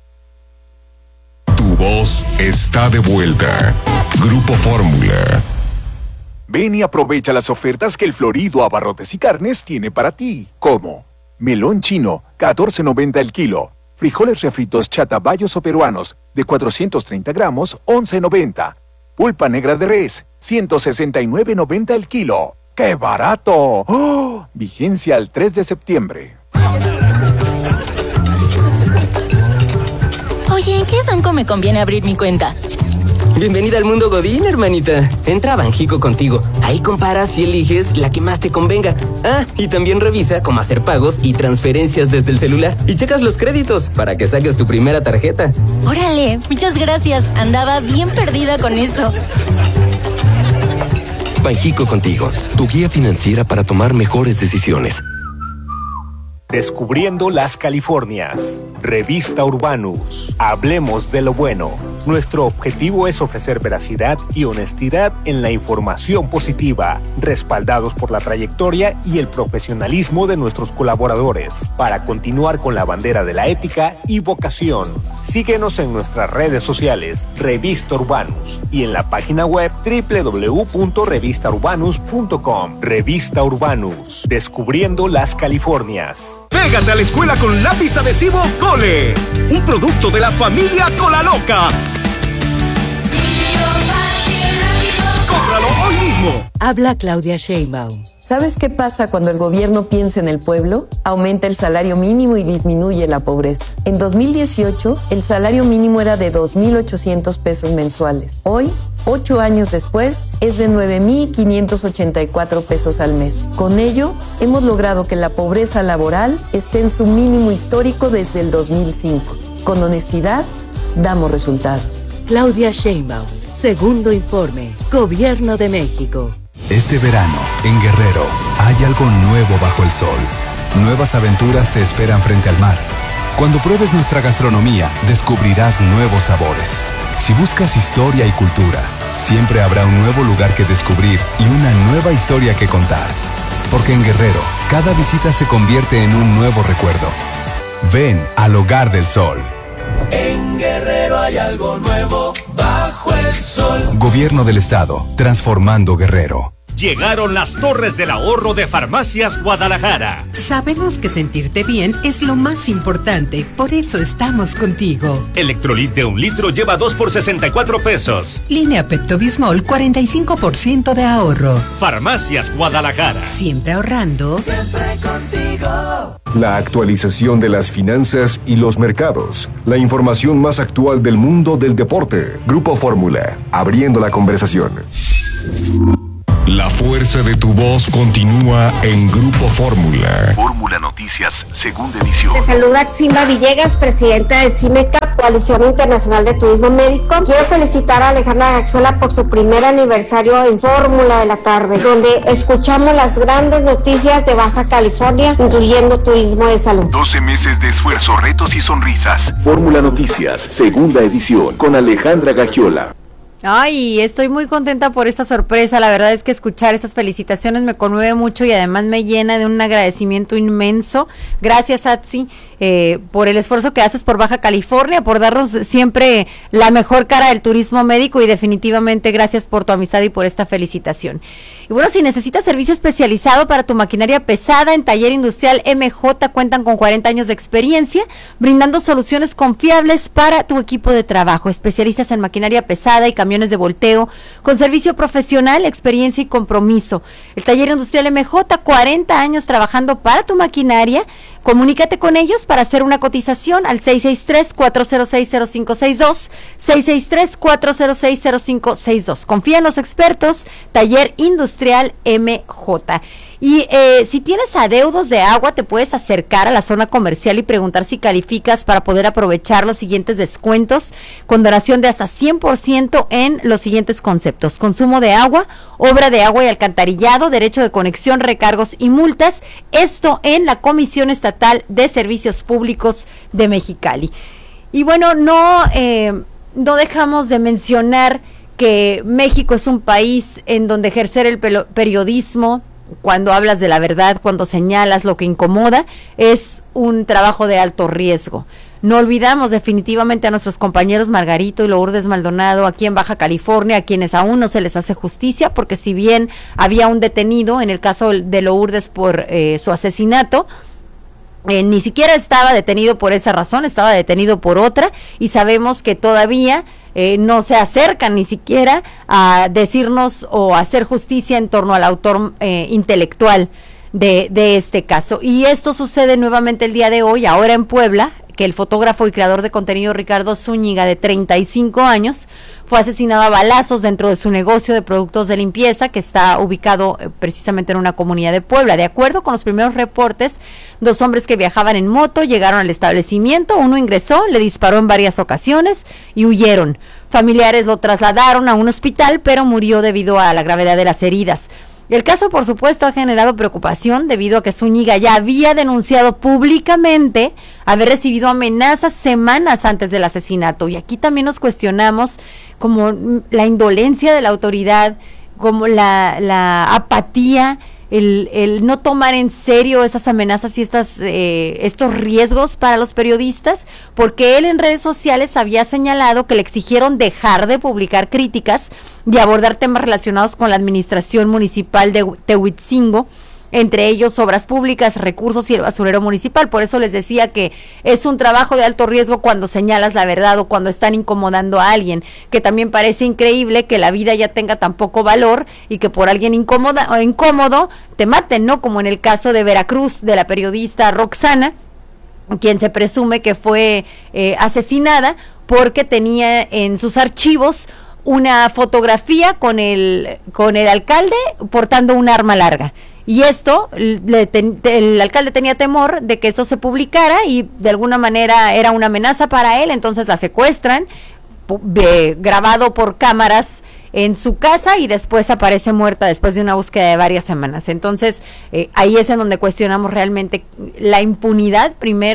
[SPEAKER 4] Tu voz está de vuelta. Grupo Fórmula.
[SPEAKER 5] Ven y aprovecha las ofertas que el Florido Abarrotes y Carnes tiene para ti, como melón chino, catorce noventa el kilo. Frijoles refritos chatabayos o peruanos de cuatrocientos treinta gramos, once noventa. Pulpa negra de res, ciento sesenta y nueve noventa el kilo. ¡Qué barato! ¡Oh! Vigencia al tres de septiembre.
[SPEAKER 16] Oye, ¿en qué banco me conviene abrir mi cuenta?
[SPEAKER 17] Bienvenida al mundo Godín, hermanita. Entra a Banjico Contigo. Ahí comparas y eliges la que más te convenga. Ah, y también revisa cómo hacer pagos y transferencias desde el celular. Y checas los créditos para que saques tu primera tarjeta.
[SPEAKER 16] Órale, muchas gracias. Andaba bien perdida con eso.
[SPEAKER 17] Banjico Contigo, tu guía financiera para tomar mejores decisiones.
[SPEAKER 18] Descubriendo las Californias. Revista Urbanus. Hablemos de lo bueno. Nuestro objetivo es ofrecer veracidad y honestidad en la información positiva, respaldados por la trayectoria y el profesionalismo de nuestros colaboradores, para continuar con la bandera de la ética y vocación. Síguenos en nuestras redes sociales, Revista Urbanus, y en la página web doble u doble u doble u punto revista urbanus punto com. Revista Urbanus. Descubriendo las Californias.
[SPEAKER 19] Pégate a la escuela con lápiz adhesivo Cole, un producto de la familia Cola Loca. ¡Cómpralo hoy mismo!
[SPEAKER 6] Habla Claudia Sheinbaum. ¿Sabes qué pasa cuando el gobierno piensa en el pueblo? Aumenta el salario mínimo y disminuye la pobreza. En dos mil dieciocho, el salario mínimo era de dos mil ochocientos pesos mensuales. Hoy, ocho años después, es de nueve mil quinientos ochenta y cuatro pesos al mes. Con ello, hemos logrado que la pobreza laboral esté en su mínimo histórico desde el dos mil cinco. Con honestidad, damos resultados.
[SPEAKER 20] Claudia Sheinbaum, segundo informe, Gobierno de México.
[SPEAKER 21] Este verano, en Guerrero, hay algo nuevo bajo el sol. Nuevas aventuras te esperan frente al mar. Cuando pruebes nuestra gastronomía, descubrirás nuevos sabores. Si buscas historia y cultura, siempre habrá un nuevo lugar que descubrir y una nueva historia que contar. Porque en Guerrero, cada visita se convierte en un nuevo recuerdo. Ven al Hogar del Sol.
[SPEAKER 9] En Guerrero hay algo nuevo bajo el sol.
[SPEAKER 21] Gobierno del Estado, transformando Guerrero.
[SPEAKER 19] Llegaron las torres del ahorro de Farmacias Guadalajara.
[SPEAKER 2] Sabemos que sentirte bien es lo más importante, por eso estamos contigo.
[SPEAKER 19] Electrolit de un litro lleva dos por sesenta y cuatro pesos.
[SPEAKER 2] Línea Pepto-Bismol, cuarenta y cinco por ciento de ahorro.
[SPEAKER 19] Farmacias Guadalajara.
[SPEAKER 2] Siempre ahorrando.
[SPEAKER 9] Siempre contigo.
[SPEAKER 22] La actualización de las finanzas y los mercados. La información más actual del mundo del deporte. Grupo Fórmula, abriendo la conversación.
[SPEAKER 4] La fuerza de tu voz continúa en Grupo Fórmula.
[SPEAKER 3] Fórmula Noticias, segunda edición.
[SPEAKER 23] Te saluda Simba Villegas, presidenta de CIMECA, Coalición Internacional de Turismo Médico. Quiero felicitar a Alejandra Gagiola por su primer aniversario en Fórmula de la Tarde, donde escuchamos las grandes noticias de Baja California, incluyendo turismo de salud.
[SPEAKER 3] doce meses de esfuerzo, retos y sonrisas. Fórmula Noticias, segunda edición, con Alejandra Gagiola.
[SPEAKER 1] Ay, estoy muy contenta por esta sorpresa. La verdad es que escuchar estas felicitaciones me conmueve mucho y además me llena de un agradecimiento inmenso. Gracias, Atsi, eh, por el esfuerzo que haces por Baja California, por darnos siempre la mejor cara del turismo médico y definitivamente gracias por tu amistad y por esta felicitación. Y bueno, si necesitas servicio especializado para tu maquinaria pesada, en Taller Industrial M J cuentan con cuarenta años de experiencia, brindando soluciones confiables para tu equipo de trabajo. Especialistas en maquinaria pesada y camiones de volteo, con servicio profesional, experiencia y compromiso. El Taller Industrial M J, cuarenta años trabajando para tu maquinaria. Comunícate con ellos para hacer una cotización al seis seis tres, cuatro cero seis, cero cinco seis dos, seis seis tres, cuatro cero seis, cero cinco seis dos. Confía en los expertos, Taller Industrial M J. Y eh, si tienes adeudos de agua, te puedes acercar a la zona comercial y preguntar si calificas para poder aprovechar los siguientes descuentos, con donación de hasta cien por ciento en los siguientes conceptos: consumo de agua, obra de agua y alcantarillado, derecho de conexión, recargos y multas. Esto en la Comisión Estatal de Servicios Públicos de Mexicali. Y bueno, no, eh, no dejamos de mencionar que México es un país en donde ejercer el periodismo, cuando hablas de la verdad, cuando señalas lo que incomoda, es un trabajo de alto riesgo. No olvidamos definitivamente a nuestros compañeros Margarito y Lourdes Maldonado aquí en Baja California, a quienes aún no se les hace justicia, porque si bien había un detenido en el caso de Lourdes por eh, su asesinato, Eh, ni siquiera estaba detenido por esa razón, estaba detenido por otra, y sabemos que todavía eh, no se acercan ni siquiera a decirnos o a hacer justicia en torno al autor eh, intelectual de, de este caso. Y esto sucede nuevamente el día de hoy, ahora en Puebla, que el fotógrafo y creador de contenido Ricardo Zúñiga, de treinta y cinco años, fue asesinado a balazos dentro de su negocio de productos de limpieza, que está ubicado eh, precisamente en una comunidad de Puebla. De acuerdo con los primeros reportes, dos hombres que viajaban en moto llegaron al establecimiento, uno ingresó, le disparó en varias ocasiones y huyeron. Familiares lo trasladaron a un hospital, pero murió debido a la gravedad de las heridas. El caso, por supuesto, ha generado preocupación debido a que Zúñiga ya había denunciado públicamente haber recibido amenazas semanas antes del asesinato. Y aquí también nos cuestionamos como la indolencia de la autoridad, como la, la apatía, el, el no tomar en serio esas amenazas y estas eh, estos riesgos para los periodistas, porque él en redes sociales había señalado que le exigieron dejar de publicar críticas y abordar temas relacionados con la administración municipal de Tehuitzingo, entre ellos obras públicas, recursos y el basurero municipal. Por eso les decía que es un trabajo de alto riesgo cuando señalas la verdad o cuando están incomodando a alguien, que también parece increíble que la vida ya tenga tan poco valor y que por alguien incómoda o incómodo te maten, ¿no? Como en el caso de Veracruz, de la periodista Roxana, quien se presume que fue eh, asesinada porque tenía en sus archivos una fotografía con el, con el alcalde portando un arma larga. Y esto, le ten, el alcalde tenía temor de que esto se publicara y de alguna manera era una amenaza para él, entonces la secuestran, eh, grabado por cámaras en su casa, y después aparece muerta después de una búsqueda de varias semanas. Entonces, eh, ahí es en donde cuestionamos realmente la impunidad, primero,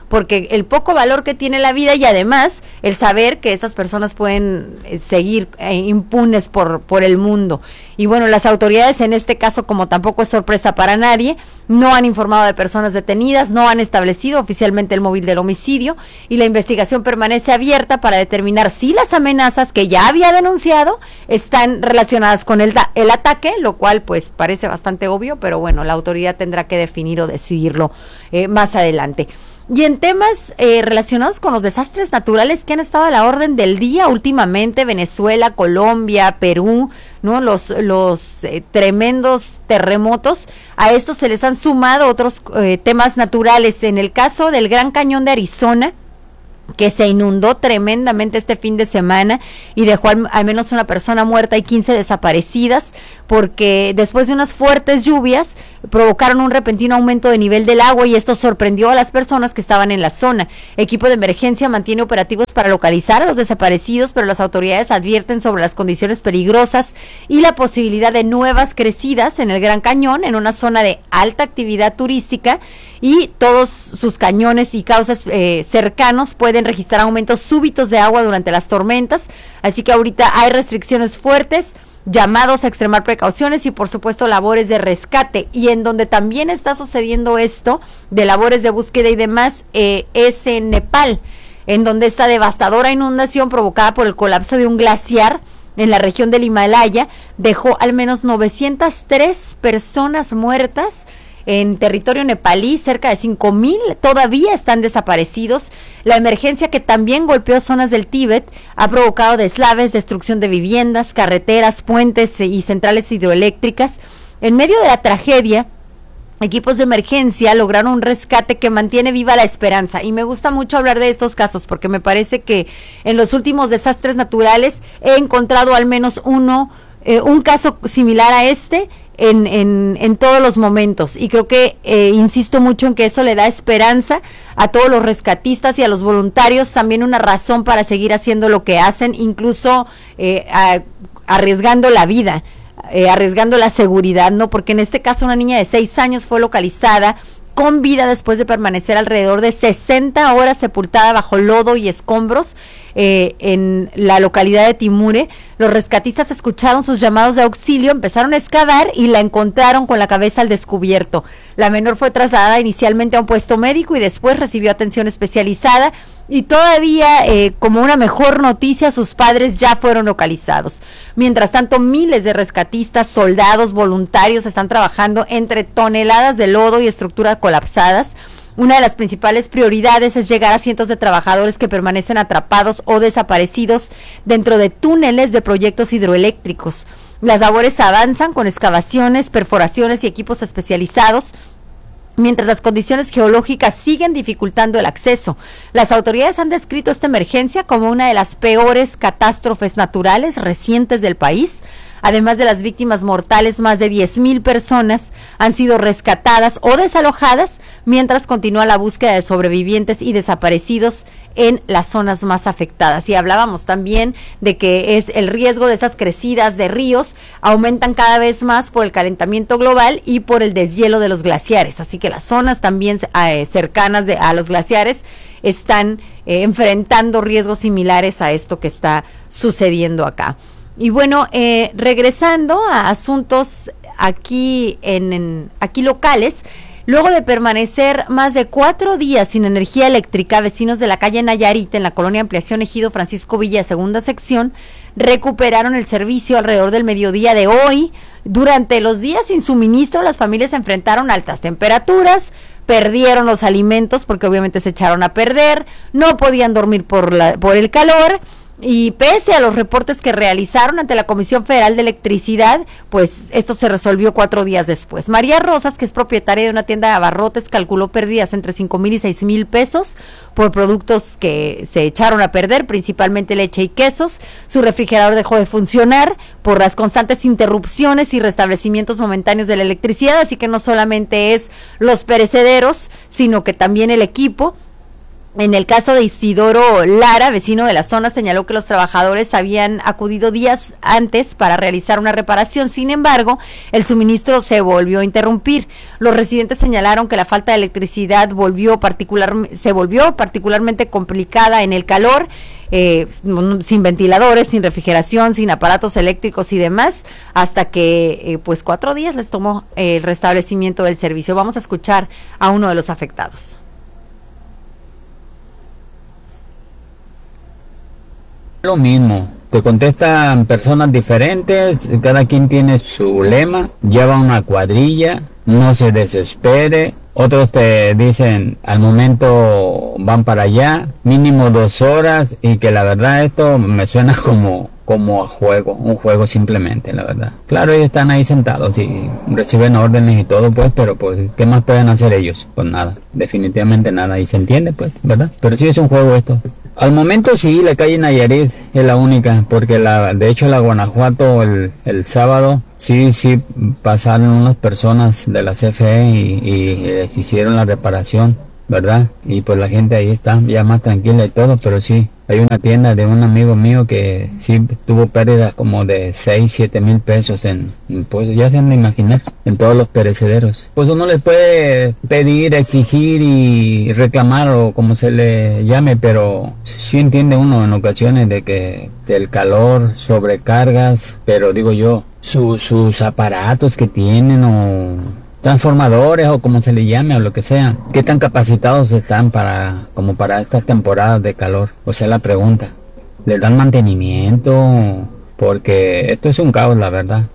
[SPEAKER 1] porque el poco valor que tiene la vida y además el saber que esas personas pueden eh, seguir eh, impunes por, por el mundo. Y bueno, las autoridades en este caso, como tampoco es sorpresa para nadie, no han informado de personas detenidas, no han establecido oficialmente el móvil del homicidio y la investigación permanece abierta para determinar si las amenazas que ya había denunciado están relacionadas con el, el ataque, lo cual pues parece bastante obvio, pero bueno, la autoridad tendrá que definir o decidirlo eh, más adelante. Y en temas eh, relacionados con los desastres naturales que han estado a la orden del día últimamente, Venezuela, Colombia, Perú, ¿no? Los, los eh, tremendos terremotos, a estos se les han sumado otros eh, temas naturales. En el caso del Gran Cañón de Arizona, que se inundó tremendamente este fin de semana y dejó al, al menos una persona muerta y quince desaparecidas, porque después de unas fuertes lluvias provocaron un repentino aumento de nivel del agua y esto sorprendió a las personas que estaban en la zona. Equipo de emergencia mantiene operativos para localizar a los desaparecidos, pero las autoridades advierten sobre las condiciones peligrosas y la posibilidad de nuevas crecidas en el Gran Cañón, en una zona de alta actividad turística, y todos sus cañones y cauces eh, cercanos pueden registrar aumentos súbitos de agua durante las tormentas, así que ahorita hay restricciones fuertes, llamados a extremar precauciones y por supuesto labores de rescate. Y en donde también está sucediendo esto de labores de búsqueda y demás eh, es en Nepal, en donde esta devastadora inundación provocada por el colapso de un glaciar en la región del Himalaya dejó al menos novecientas tres personas muertas en territorio nepalí, cerca de cinco mil todavía están desaparecidos. La emergencia, que también golpeó zonas del Tíbet, ha provocado deslaves, destrucción de viviendas, carreteras, puentes y centrales hidroeléctricas. En medio de la tragedia, equipos de emergencia lograron un rescate que mantiene viva la esperanza, y me gusta mucho hablar de estos casos porque me parece que en los últimos desastres naturales he encontrado al menos uno, eh, un caso similar a este En, en, en todos los momentos, y creo que eh, insisto mucho en que eso le da esperanza a todos los rescatistas y a los voluntarios, también una razón para seguir haciendo lo que hacen, incluso eh, a, arriesgando la vida, eh, arriesgando la seguridad, ¿no? Porque en este caso una niña de seis años fue localizada con vida después de permanecer alrededor de sesenta horas sepultada bajo lodo y escombros eh, en la localidad de Timure. Los rescatistas escucharon sus llamados de auxilio, empezaron a excavar y la encontraron con la cabeza al descubierto. La menor fue trasladada inicialmente a un puesto médico y después recibió atención especializada, y todavía eh, como una mejor noticia, sus padres ya fueron localizados. Mientras tanto, miles de rescatistas, soldados, voluntarios están trabajando entre toneladas de lodo y estructuras colapsadas. Una de las principales prioridades es llegar a cientos de trabajadores que permanecen atrapados o desaparecidos dentro de túneles de proyectos hidroeléctricos. Las labores avanzan con excavaciones, perforaciones y equipos especializados, mientras las condiciones geológicas siguen dificultando el acceso. Las autoridades han descrito esta emergencia como una de las peores catástrofes naturales recientes del país. Además de las víctimas mortales, más de diez mil personas han sido rescatadas o desalojadas, mientras continúa la búsqueda de sobrevivientes y desaparecidos en las zonas más afectadas. Y hablábamos también de que es el riesgo de esas crecidas de ríos aumentan cada vez más por el calentamiento global y por el deshielo de los glaciares. Así que las zonas también eh, cercanas de, a los glaciares están eh, enfrentando riesgos similares a esto que está sucediendo acá. Y bueno, eh, regresando a asuntos aquí en, en aquí locales, luego de permanecer más de cuatro días sin energía eléctrica, vecinos de la calle Nayarit, en la colonia Ampliación Ejido Francisco Villa, segunda sección, recuperaron el servicio alrededor del mediodía de hoy. Durante los días sin suministro, las familias se enfrentaron a altas temperaturas, perdieron los alimentos porque obviamente se echaron a perder, no podían dormir por la, por el calor. Y pese a los reportes que realizaron ante la Comisión Federal de Electricidad, pues esto se resolvió cuatro días después. María Rosas, que es propietaria de una tienda de abarrotes, calculó pérdidas entre cinco mil y seis mil pesos por productos que se echaron a perder, principalmente leche y quesos. Su refrigerador dejó de funcionar por las constantes interrupciones y restablecimientos momentáneos de la electricidad, así que no solamente es los perecederos, sino que también el equipo. En el caso de Isidoro Lara, vecino de la zona, señaló que los trabajadores habían acudido días antes para realizar una reparación. Sin embargo, el suministro se volvió a interrumpir. Los residentes señalaron que la falta de electricidad volvió particular, se volvió particularmente complicada en el calor, eh, sin ventiladores, sin refrigeración, sin aparatos eléctricos y demás, hasta que eh, pues cuatro días les tomó eh, el restablecimiento del servicio. Vamos a escuchar a uno de los afectados.
[SPEAKER 7] Lo mismo, te contestan personas diferentes, cada quien tiene su lema, lleva una cuadrilla, no se desespere. Otros te dicen al momento van para allá, mínimo dos horas, y que la verdad esto me suena como como a juego, un juego simplemente, la verdad. Claro, ellos están ahí sentados y reciben órdenes y todo, pues, pero pues, ¿qué más pueden hacer ellos? Pues nada, definitivamente nada, y se entiende, pues, ¿verdad? Pero sí es un juego esto. Al momento sí, la calle Nayarit es la única, porque la, de hecho la Guanajuato el, el sábado, sí, sí pasaron unas personas de la C F E y, y les hicieron la reparación, ¿verdad? Y pues la gente ahí está ya más tranquila y todo, pero sí, hay una tienda de un amigo mío que sí tuvo pérdidas como de seis, siete mil pesos en, pues ya se han de imaginar, en todos los perecederos. Pues uno les puede pedir, exigir y reclamar o como se le llame, pero sí entiende uno en ocasiones de que el calor, sobrecargas, pero digo yo, su, sus aparatos que tienen o transformadores o como se le llame o lo que sea, ¿qué tan capacitados están para como para estas temporadas de calor? O sea, la pregunta, ¿les dan mantenimiento? Porque esto es un caos, la verdad.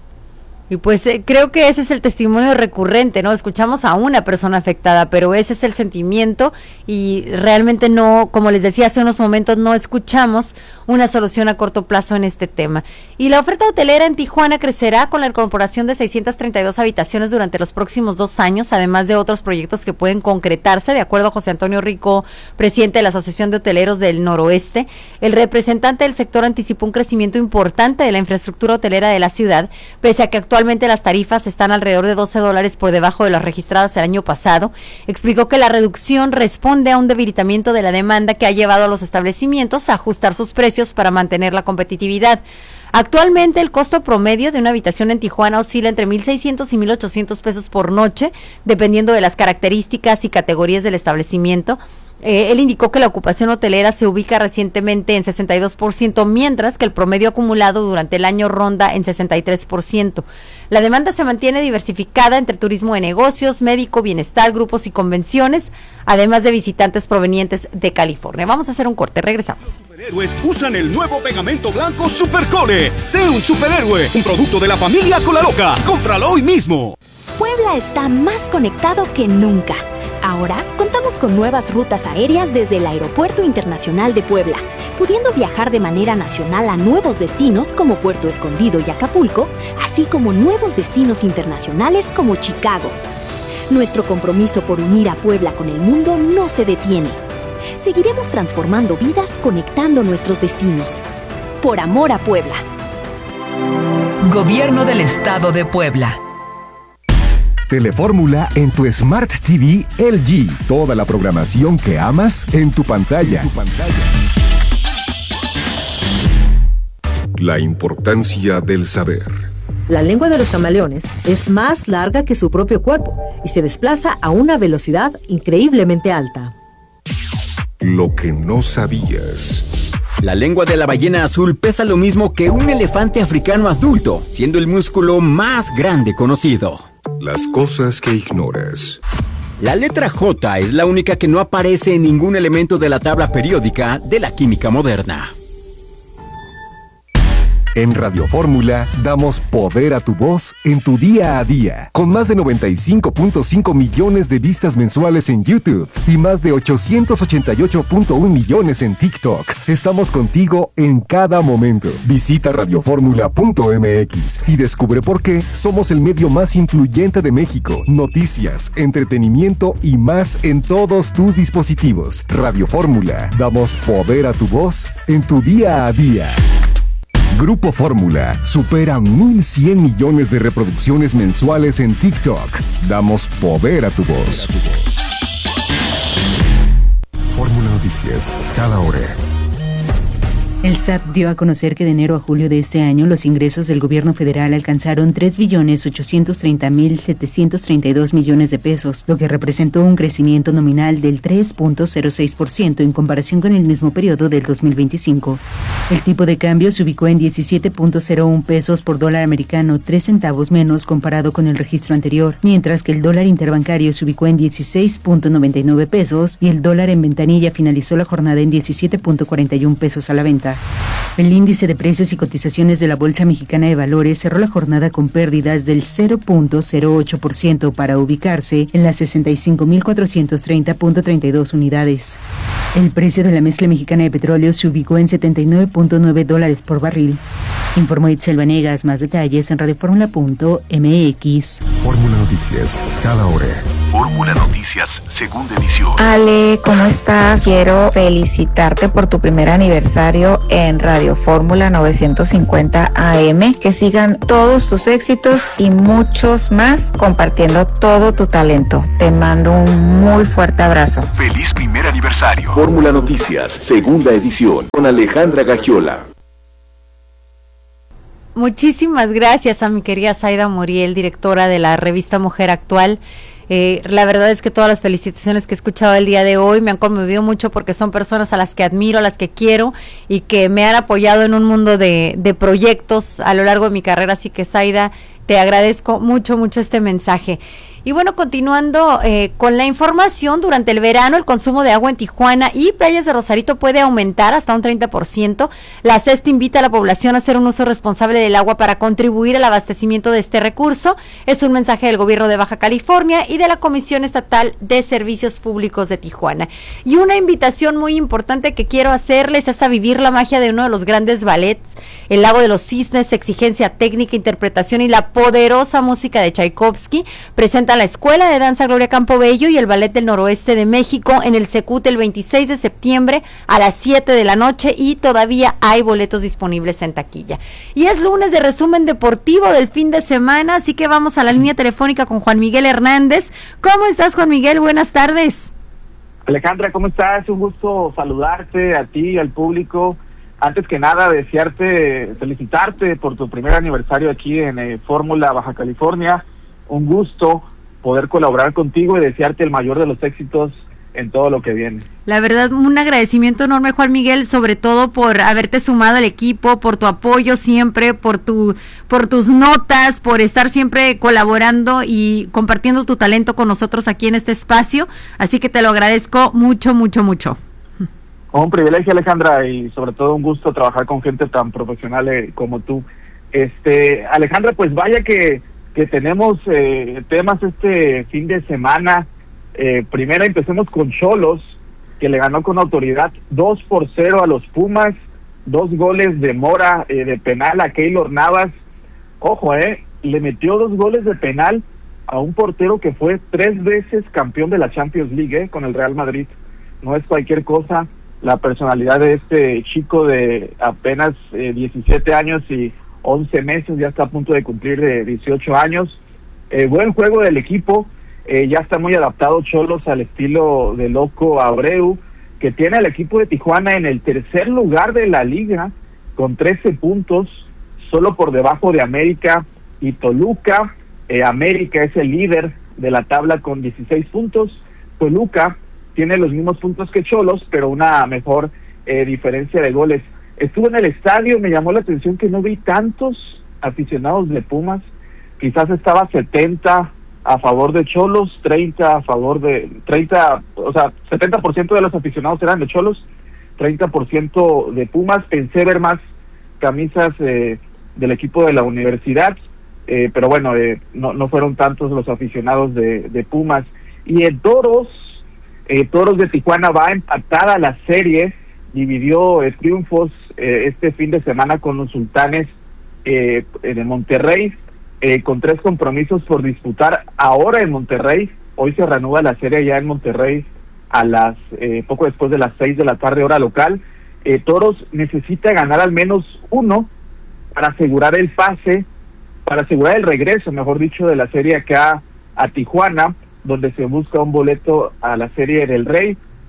[SPEAKER 1] Y pues eh, creo que ese es el testimonio recurrente, ¿no? Escuchamos a una persona afectada, pero ese es el sentimiento y realmente no, como les decía hace unos momentos, no escuchamos una solución a corto plazo en este tema. Y la oferta hotelera en Tijuana crecerá con la incorporación de seiscientas treinta y dos habitaciones durante los próximos dos años, además de otros proyectos que pueden concretarse, de acuerdo a José Antonio Rico, presidente de la Asociación de Hoteleros del Noroeste. El representante del sector anticipó un crecimiento importante de la infraestructura hotelera de la ciudad, pese a que actualmente Actualmente las tarifas están alrededor de doce dólares por debajo de las registradas el año pasado. Explicó que la reducción responde a un debilitamiento de la demanda que ha llevado a los establecimientos a ajustar sus precios para mantener la competitividad. Actualmente el costo promedio de una habitación en Tijuana oscila entre mil seiscientos y mil ochocientos pesos por noche, dependiendo de las características y categorías del establecimiento. Eh, él indicó que la ocupación hotelera se ubica recientemente en sesenta y dos por ciento, mientras que el promedio acumulado durante el año ronda en sesenta y tres por ciento. La demanda se mantiene diversificada entre turismo de negocios, médico, bienestar, grupos y convenciones, además de visitantes provenientes de California. Vamos a hacer un corte, regresamos.
[SPEAKER 19] Superhéroes usan el nuevo pegamento blanco Supercole. Sé un superhéroe, un producto de la familia Colaloca. Cómpralo hoy mismo.
[SPEAKER 8] Puebla está más conectado que nunca. Ahora contamos con nuevas rutas aéreas desde el Aeropuerto Internacional de Puebla, pudiendo viajar de manera nacional a nuevos destinos como Puerto Escondido y Acapulco, así como nuevos destinos internacionales como Chicago. Nuestro compromiso por unir a Puebla con el mundo no se detiene. Seguiremos transformando vidas conectando nuestros destinos. Por amor a Puebla.
[SPEAKER 2] Gobierno del Estado de Puebla.
[SPEAKER 22] Telefórmula en tu Smart T V L G. Toda la programación que amas en tu pantalla. En tu pantalla. La importancia del saber.
[SPEAKER 10] La lengua de los camaleones es más larga que su propio cuerpo y se desplaza a una velocidad increíblemente alta.
[SPEAKER 22] Lo que no sabías.
[SPEAKER 24] La lengua de la ballena azul pesa lo mismo que un elefante africano adulto, siendo el músculo más grande conocido.
[SPEAKER 22] Las cosas que ignoras.
[SPEAKER 24] La letra J es la única que no aparece en ningún elemento de la tabla periódica de la química moderna.
[SPEAKER 22] En Radio Fórmula damos poder a tu voz en tu día a día. Con más de noventa y cinco punto cinco millones de vistas mensuales en YouTube y más de ochocientos ochenta y ocho punto uno millones en TikTok. Estamos contigo en cada momento. Visita radioformula punto m x y descubre por qué somos el medio más influyente de México. Noticias, entretenimiento y más en todos tus dispositivos. Radio Fórmula, damos poder a tu voz en tu día a día. Grupo Fórmula supera mil cien millones de reproducciones mensuales en TikTok. Damos poder a tu voz. Noticias, cada hora.
[SPEAKER 11] El S A T dio a conocer que de enero a julio de este año los ingresos del gobierno federal alcanzaron tres billones ochocientos treinta mil setecientos treinta y dos millones de pesos, lo que representó un crecimiento nominal del tres punto cero seis por ciento en comparación con el mismo periodo del dos mil veinticinco. El tipo de cambio se ubicó en diecisiete punto cero uno pesos por dólar americano, tres centavos menos comparado con el registro anterior, mientras que el dólar interbancario se ubicó en dieciséis punto noventa y nueve pesos y el dólar en ventanilla finalizó la jornada en diecisiete punto cuarenta y uno pesos a la venta. El índice de precios y cotizaciones de la Bolsa Mexicana de Valores cerró la jornada con pérdidas del cero punto cero ocho por ciento para ubicarse en las sesenta y cinco mil cuatrocientos treinta punto treinta y dos unidades. El precio de la mezcla mexicana de petróleo se ubicó en setenta y nueve punto nueve dólares por barril. Informó Itzel Vanegas. Más detalles en radioformula punto m x.
[SPEAKER 22] Fórmula Noticias, cada hora.
[SPEAKER 5] Fórmula Noticias, segunda edición.
[SPEAKER 12] Ale, ¿cómo estás? Quiero felicitarte por tu primer aniversario en Radio Fórmula novecientos cincuenta A M. Que sigan todos tus éxitos y muchos más compartiendo todo tu talento. Te mando un muy fuerte abrazo.
[SPEAKER 5] Feliz primer aniversario. Fórmula Noticias, segunda edición, con Alejandra Gagiola.
[SPEAKER 1] Muchísimas gracias a mi querida Zaida Muriel, directora de la revista Mujer Actual. Eh, la verdad es que todas las felicitaciones que he escuchado el día de hoy me han conmovido mucho porque son personas a las que admiro, a las que quiero y que me han apoyado en un mundo de, de proyectos a lo largo de mi carrera. Así que, Zaida, te agradezco mucho, mucho este mensaje. Y bueno, continuando eh, con la información, durante el verano el consumo de agua en Tijuana y playas de Rosarito puede aumentar hasta un treinta por ciento. La SESTO invita a la población a hacer un uso responsable del agua para contribuir al abastecimiento de este recurso. Es un mensaje del gobierno de Baja California y de la Comisión Estatal de Servicios Públicos de Tijuana. Y una invitación muy importante que quiero hacerles es a vivir la magia de uno de los grandes ballets, El Lago de los Cisnes, exigencia técnica, interpretación y la poderosa música de Tchaikovsky. Presenta la Escuela de Danza Gloria Campobello y el Ballet del Noroeste de México en el Secut el veintiséis de septiembre a las siete de la noche y todavía hay boletos disponibles en taquilla. Y es lunes de resumen deportivo del fin de semana, así que vamos a la línea telefónica con Juan Miguel Hernández. ¿Cómo estás, Juan Miguel? Buenas tardes.
[SPEAKER 13] Alejandra, ¿cómo estás? Un gusto saludarte a ti y al público. Antes que nada, desearte, felicitarte por tu primer aniversario aquí en eh, Fórmula Baja California. Un gusto poder colaborar contigo y desearte el mayor de los éxitos en todo lo que viene.
[SPEAKER 1] La verdad, un agradecimiento enorme, Juan Miguel, sobre todo por haberte sumado al equipo, por tu apoyo siempre, por tu, por tus notas, por estar siempre colaborando y compartiendo tu talento con nosotros aquí en este espacio. Así que te lo agradezco mucho, mucho, mucho.
[SPEAKER 13] Un privilegio, Alejandra, y sobre todo un gusto trabajar con gente tan profesional eh, como tú. Este, Alejandra, pues vaya que que tenemos eh, temas este fin de semana. Eh, primero empecemos con Xolos, que le ganó con autoridad dos por cero a los Pumas, dos goles de Mora eh, de penal a Keylor Navas. Ojo, eh, le metió dos goles de penal a un portero que fue tres veces campeón de la Champions League eh, con el Real Madrid. No es cualquier cosa la personalidad de este chico de apenas eh, diecisiete años y once meses, ya está a punto de cumplir de dieciocho años. Eh, buen juego del equipo, eh, ya está muy adaptado Xolos al estilo de Loco Abreu, que tiene al equipo de Tijuana en el tercer lugar de la liga, con trece puntos, solo por debajo de América y Toluca. Eh, América es el líder de la tabla con dieciséis puntos, Toluca tiene los mismos puntos que Xolos, pero una mejor eh, diferencia de goles. Estuve en el estadio, me llamó la atención que no vi tantos aficionados de Pumas, quizás estaba setenta a favor de Xolos, treinta a favor de, treinta, o sea, setenta por ciento de los aficionados eran de Xolos, treinta por ciento de Pumas. Pensé ver más camisas eh, del equipo de la universidad, eh, pero bueno, eh, no, no fueron tantos los aficionados de, de Pumas. Y en Toros, eh, Toros de Tijuana va empatada la serie, dividió eh, triunfos eh, este fin de semana con los Sultanes eh, de Monterrey, eh, con tres compromisos por disputar ahora en Monterrey. Hoy se reanuda la serie ya en Monterrey a las eh, poco después de las seis de la tarde hora local. Eh, Toros necesita ganar al menos uno para asegurar el pase, para asegurar el regreso, mejor dicho, de la serie acá a Tijuana, donde se busca un boleto a la Serie del Rey.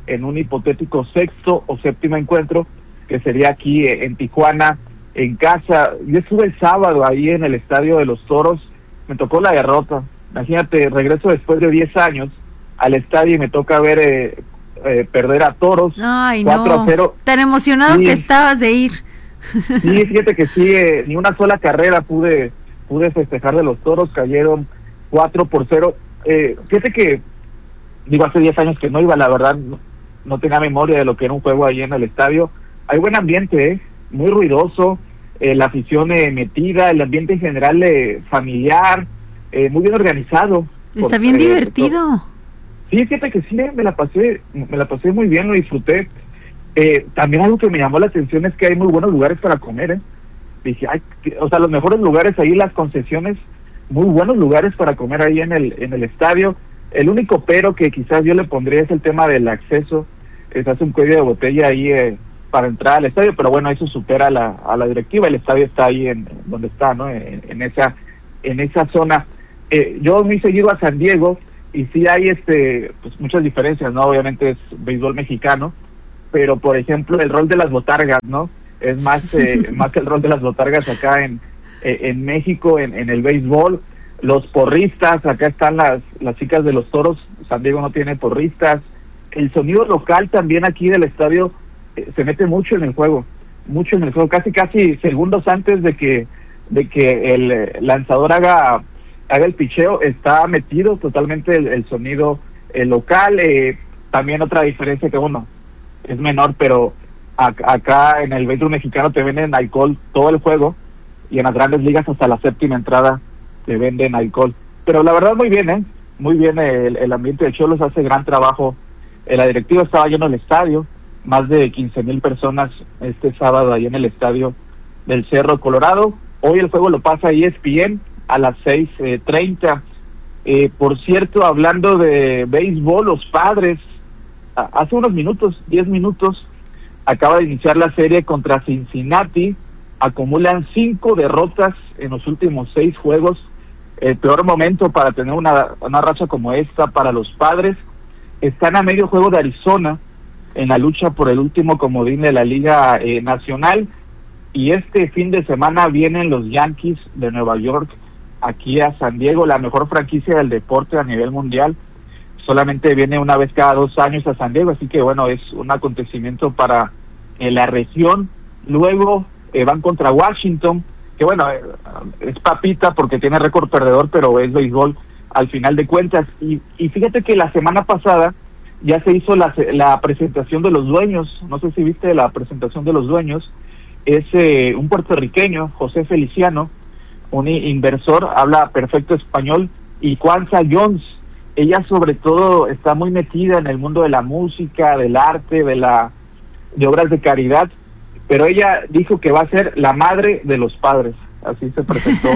[SPEAKER 13] en un hipotético sexto o séptimo encuentro, que sería aquí eh, en Tijuana, en casa. Yo estuve el sábado ahí en el Estadio de los Toros, me tocó la derrota. Imagínate, regreso después de diez años al estadio y me toca ver eh, eh, perder a Toros.
[SPEAKER 1] Ay,
[SPEAKER 13] cuatro a cero.
[SPEAKER 1] Tan emocionado sí. que estabas de ir.
[SPEAKER 13] Sí, fíjate que sí, eh, ni una sola carrera pude pude festejar de los Toros, cayeron cuatro por cero. Eh, fíjate que, digo, hace diez años que no iba, la verdad, no, no tenía memoria de lo que era un juego ahí en el estadio. Hay buen ambiente, ¿eh? Muy ruidoso, eh, la afición eh, metida, el ambiente en general eh, familiar, eh, muy bien organizado.
[SPEAKER 1] Está
[SPEAKER 13] por,
[SPEAKER 1] bien
[SPEAKER 13] eh,
[SPEAKER 1] divertido.
[SPEAKER 13] Todo. Sí, fíjate que sí, me la pasé, me la pasé muy bien, lo disfruté. Eh, también algo que me llamó la atención es que hay muy buenos lugares para comer, ¿eh? Dije, ay, que, o sea, los mejores lugares ahí, las concesiones, muy buenos lugares para comer ahí en el en el estadio. El único pero que quizás yo le pondría es el tema del acceso. Eh, se hace un cuello de botella ahí eh, para entrar al estadio, pero bueno, eso supera a la, a la directiva. El estadio está ahí en, en donde está, ¿no? En, en esa en esa zona. Eh, yo muy seguido a San Diego y sí hay este pues muchas diferencias, ¿no? Obviamente es béisbol mexicano, pero por ejemplo el rol de las botargas, ¿no? Es más eh, más que el rol de las botargas acá en eh, en México, en, en el béisbol. Los porristas, acá están las las chicas de los Toros, San Diego no tiene porristas. El sonido local también aquí del estadio eh, se mete mucho en el juego, mucho en el juego, casi casi segundos antes de que de que el eh, lanzador haga haga el picheo, está metido totalmente el, el sonido eh, local. Eh, también otra diferencia que, bueno, es menor, pero a, acá en el béisbol mexicano te venden alcohol todo el juego, y en las grandes ligas hasta la séptima entrada te venden alcohol. Pero la verdad muy bien, ¿eh? Muy bien el, el ambiente de Xolos, hace gran trabajo. Eh, la directiva estaba lleno el estadio, más de quince mil personas este sábado ahí en el estadio del Cerro Colorado. Hoy el juego lo pasa E S P N a las seis treinta. Eh, por cierto, hablando de béisbol, los Padres, a, hace unos minutos, diez minutos, acaba de iniciar la serie contra Cincinnati. Acumulan cinco derrotas en los últimos seis juegos. El peor momento para tener una, una racha como esta para los Padres. Están a medio juego de Arizona en la lucha por el último comodín de la Liga eh, Nacional. Y este fin de semana vienen los Yankees de Nueva York aquí a San Diego, la mejor franquicia del deporte a nivel mundial. Solamente viene una vez cada dos años a San Diego, así que bueno, es un acontecimiento para eh, la región. Luego eh, van contra Washington, que bueno, eh, es papita porque tiene récord perdedor, pero es béisbol al final de cuentas. Y, y fíjate que la semana pasada ya se hizo la, la presentación de los dueños, no sé si viste la presentación de los dueños. Es eh, un puertorriqueño, José Feliciano, un inversor, habla perfecto español, y Kwanza Jones. Ella sobre todo está muy metida en el mundo de la música, del arte, de la de obras de caridad, pero ella dijo que va a ser la madre de los padres, así se presentó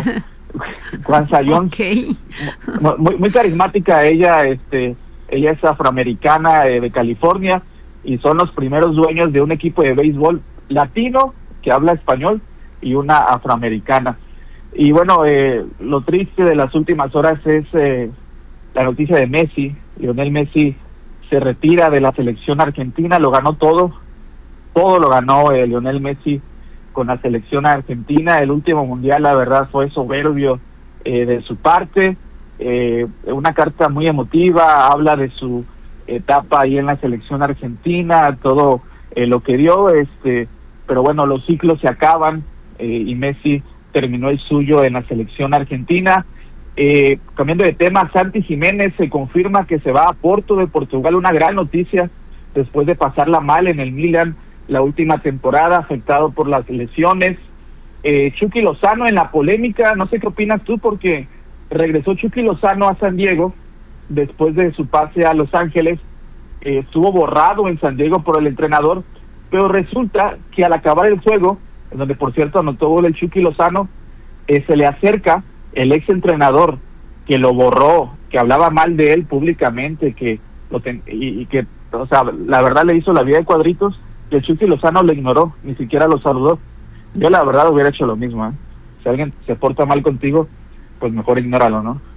[SPEAKER 13] Kwanza Jones.
[SPEAKER 1] Okay.
[SPEAKER 13] Muy, muy carismática ella, este, ella es afroamericana eh, de California, y son los primeros dueños de un equipo de béisbol latino que habla español y una afroamericana. Y bueno, eh, lo triste de las últimas horas es eh, la noticia de Messi. Lionel Messi se retira de la selección argentina, lo ganó todo, todo lo ganó eh, Lionel Messi con la selección argentina. El último mundial, la verdad, fue soberbio eh, de su parte. Eh, una carta muy emotiva, habla de su etapa ahí en la selección argentina, todo eh, lo que dio, este, pero bueno, los ciclos se acaban eh, y Messi terminó el suyo en la selección argentina. Eh, cambiando de tema, Santi Jiménez se confirma que se va a Porto de Portugal, una gran noticia después de pasarla mal en el Milan la última temporada, afectado por las lesiones. Eh, Chucky Lozano en la polémica, no sé qué opinas tú, porque regresó Chucky Lozano a San Diego después de su pase a Los Ángeles. Eh, estuvo borrado en San Diego por el entrenador, pero resulta que al acabar el juego, en donde por cierto anotó gol el Chucky Lozano, eh, se le acerca el ex entrenador que lo borró, que hablaba mal de él públicamente, que lo ten, y, y que, o sea, la verdad le hizo la vida de cuadritos, y el Chucky Lozano lo ignoró, ni siquiera lo saludó. Yo la verdad hubiera hecho lo mismo, ¿eh? Si alguien se porta mal contigo, pues mejor ignóralo, ¿no?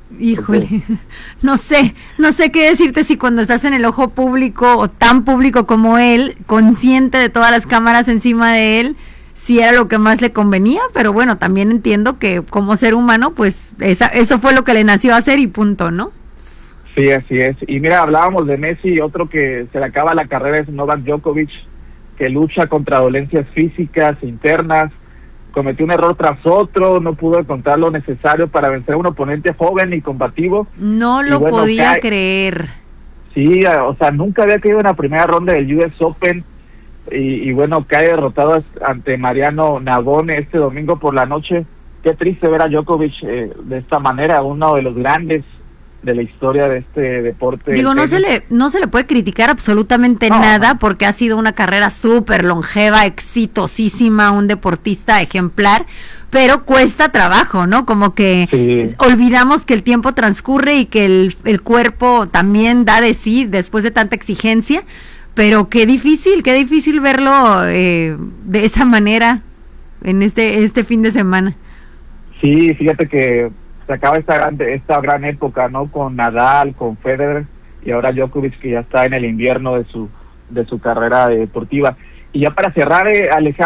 [SPEAKER 1] Híjole, no sé, no sé qué decirte si cuando estás en el ojo público o tan público como él, consciente de todas las cámaras encima de él, si era lo que más le convenía, pero bueno, también entiendo que como ser humano, pues esa, eso fue lo que le nació a hacer y punto, ¿no?
[SPEAKER 13] Sí, así es. Y mira, hablábamos de Messi, otro que se le acaba la carrera es Novak Djokovic, que lucha contra dolencias físicas internas, cometió un error tras otro, no pudo encontrar lo necesario para vencer a un oponente joven y combativo.
[SPEAKER 1] No lo bueno, podía cae, creer.
[SPEAKER 13] Sí, o sea, nunca había caído en la primera ronda del U S Open y, y bueno, cae derrotado ante Mariano Navone este domingo por la noche. Qué triste ver a Djokovic eh, de esta manera, uno de los grandes de la historia de este deporte.
[SPEAKER 1] Digo, no se le no se le puede criticar absolutamente no, nada no. porque ha sido una carrera súper longeva, exitosísima, un deportista ejemplar, pero cuesta trabajo, ¿no? Como que sí. olvidamos que el tiempo transcurre y que el, el cuerpo también da de sí después de tanta exigencia, pero qué difícil, qué difícil verlo eh, de esa manera en este este fin de semana.
[SPEAKER 13] Sí, fíjate que se acaba esta gran, esta gran época, ¿no? Con Nadal, con Federer y ahora Djokovic, que ya está en el invierno de su de su carrera deportiva. Y ya para cerrar, eh, Alejandro,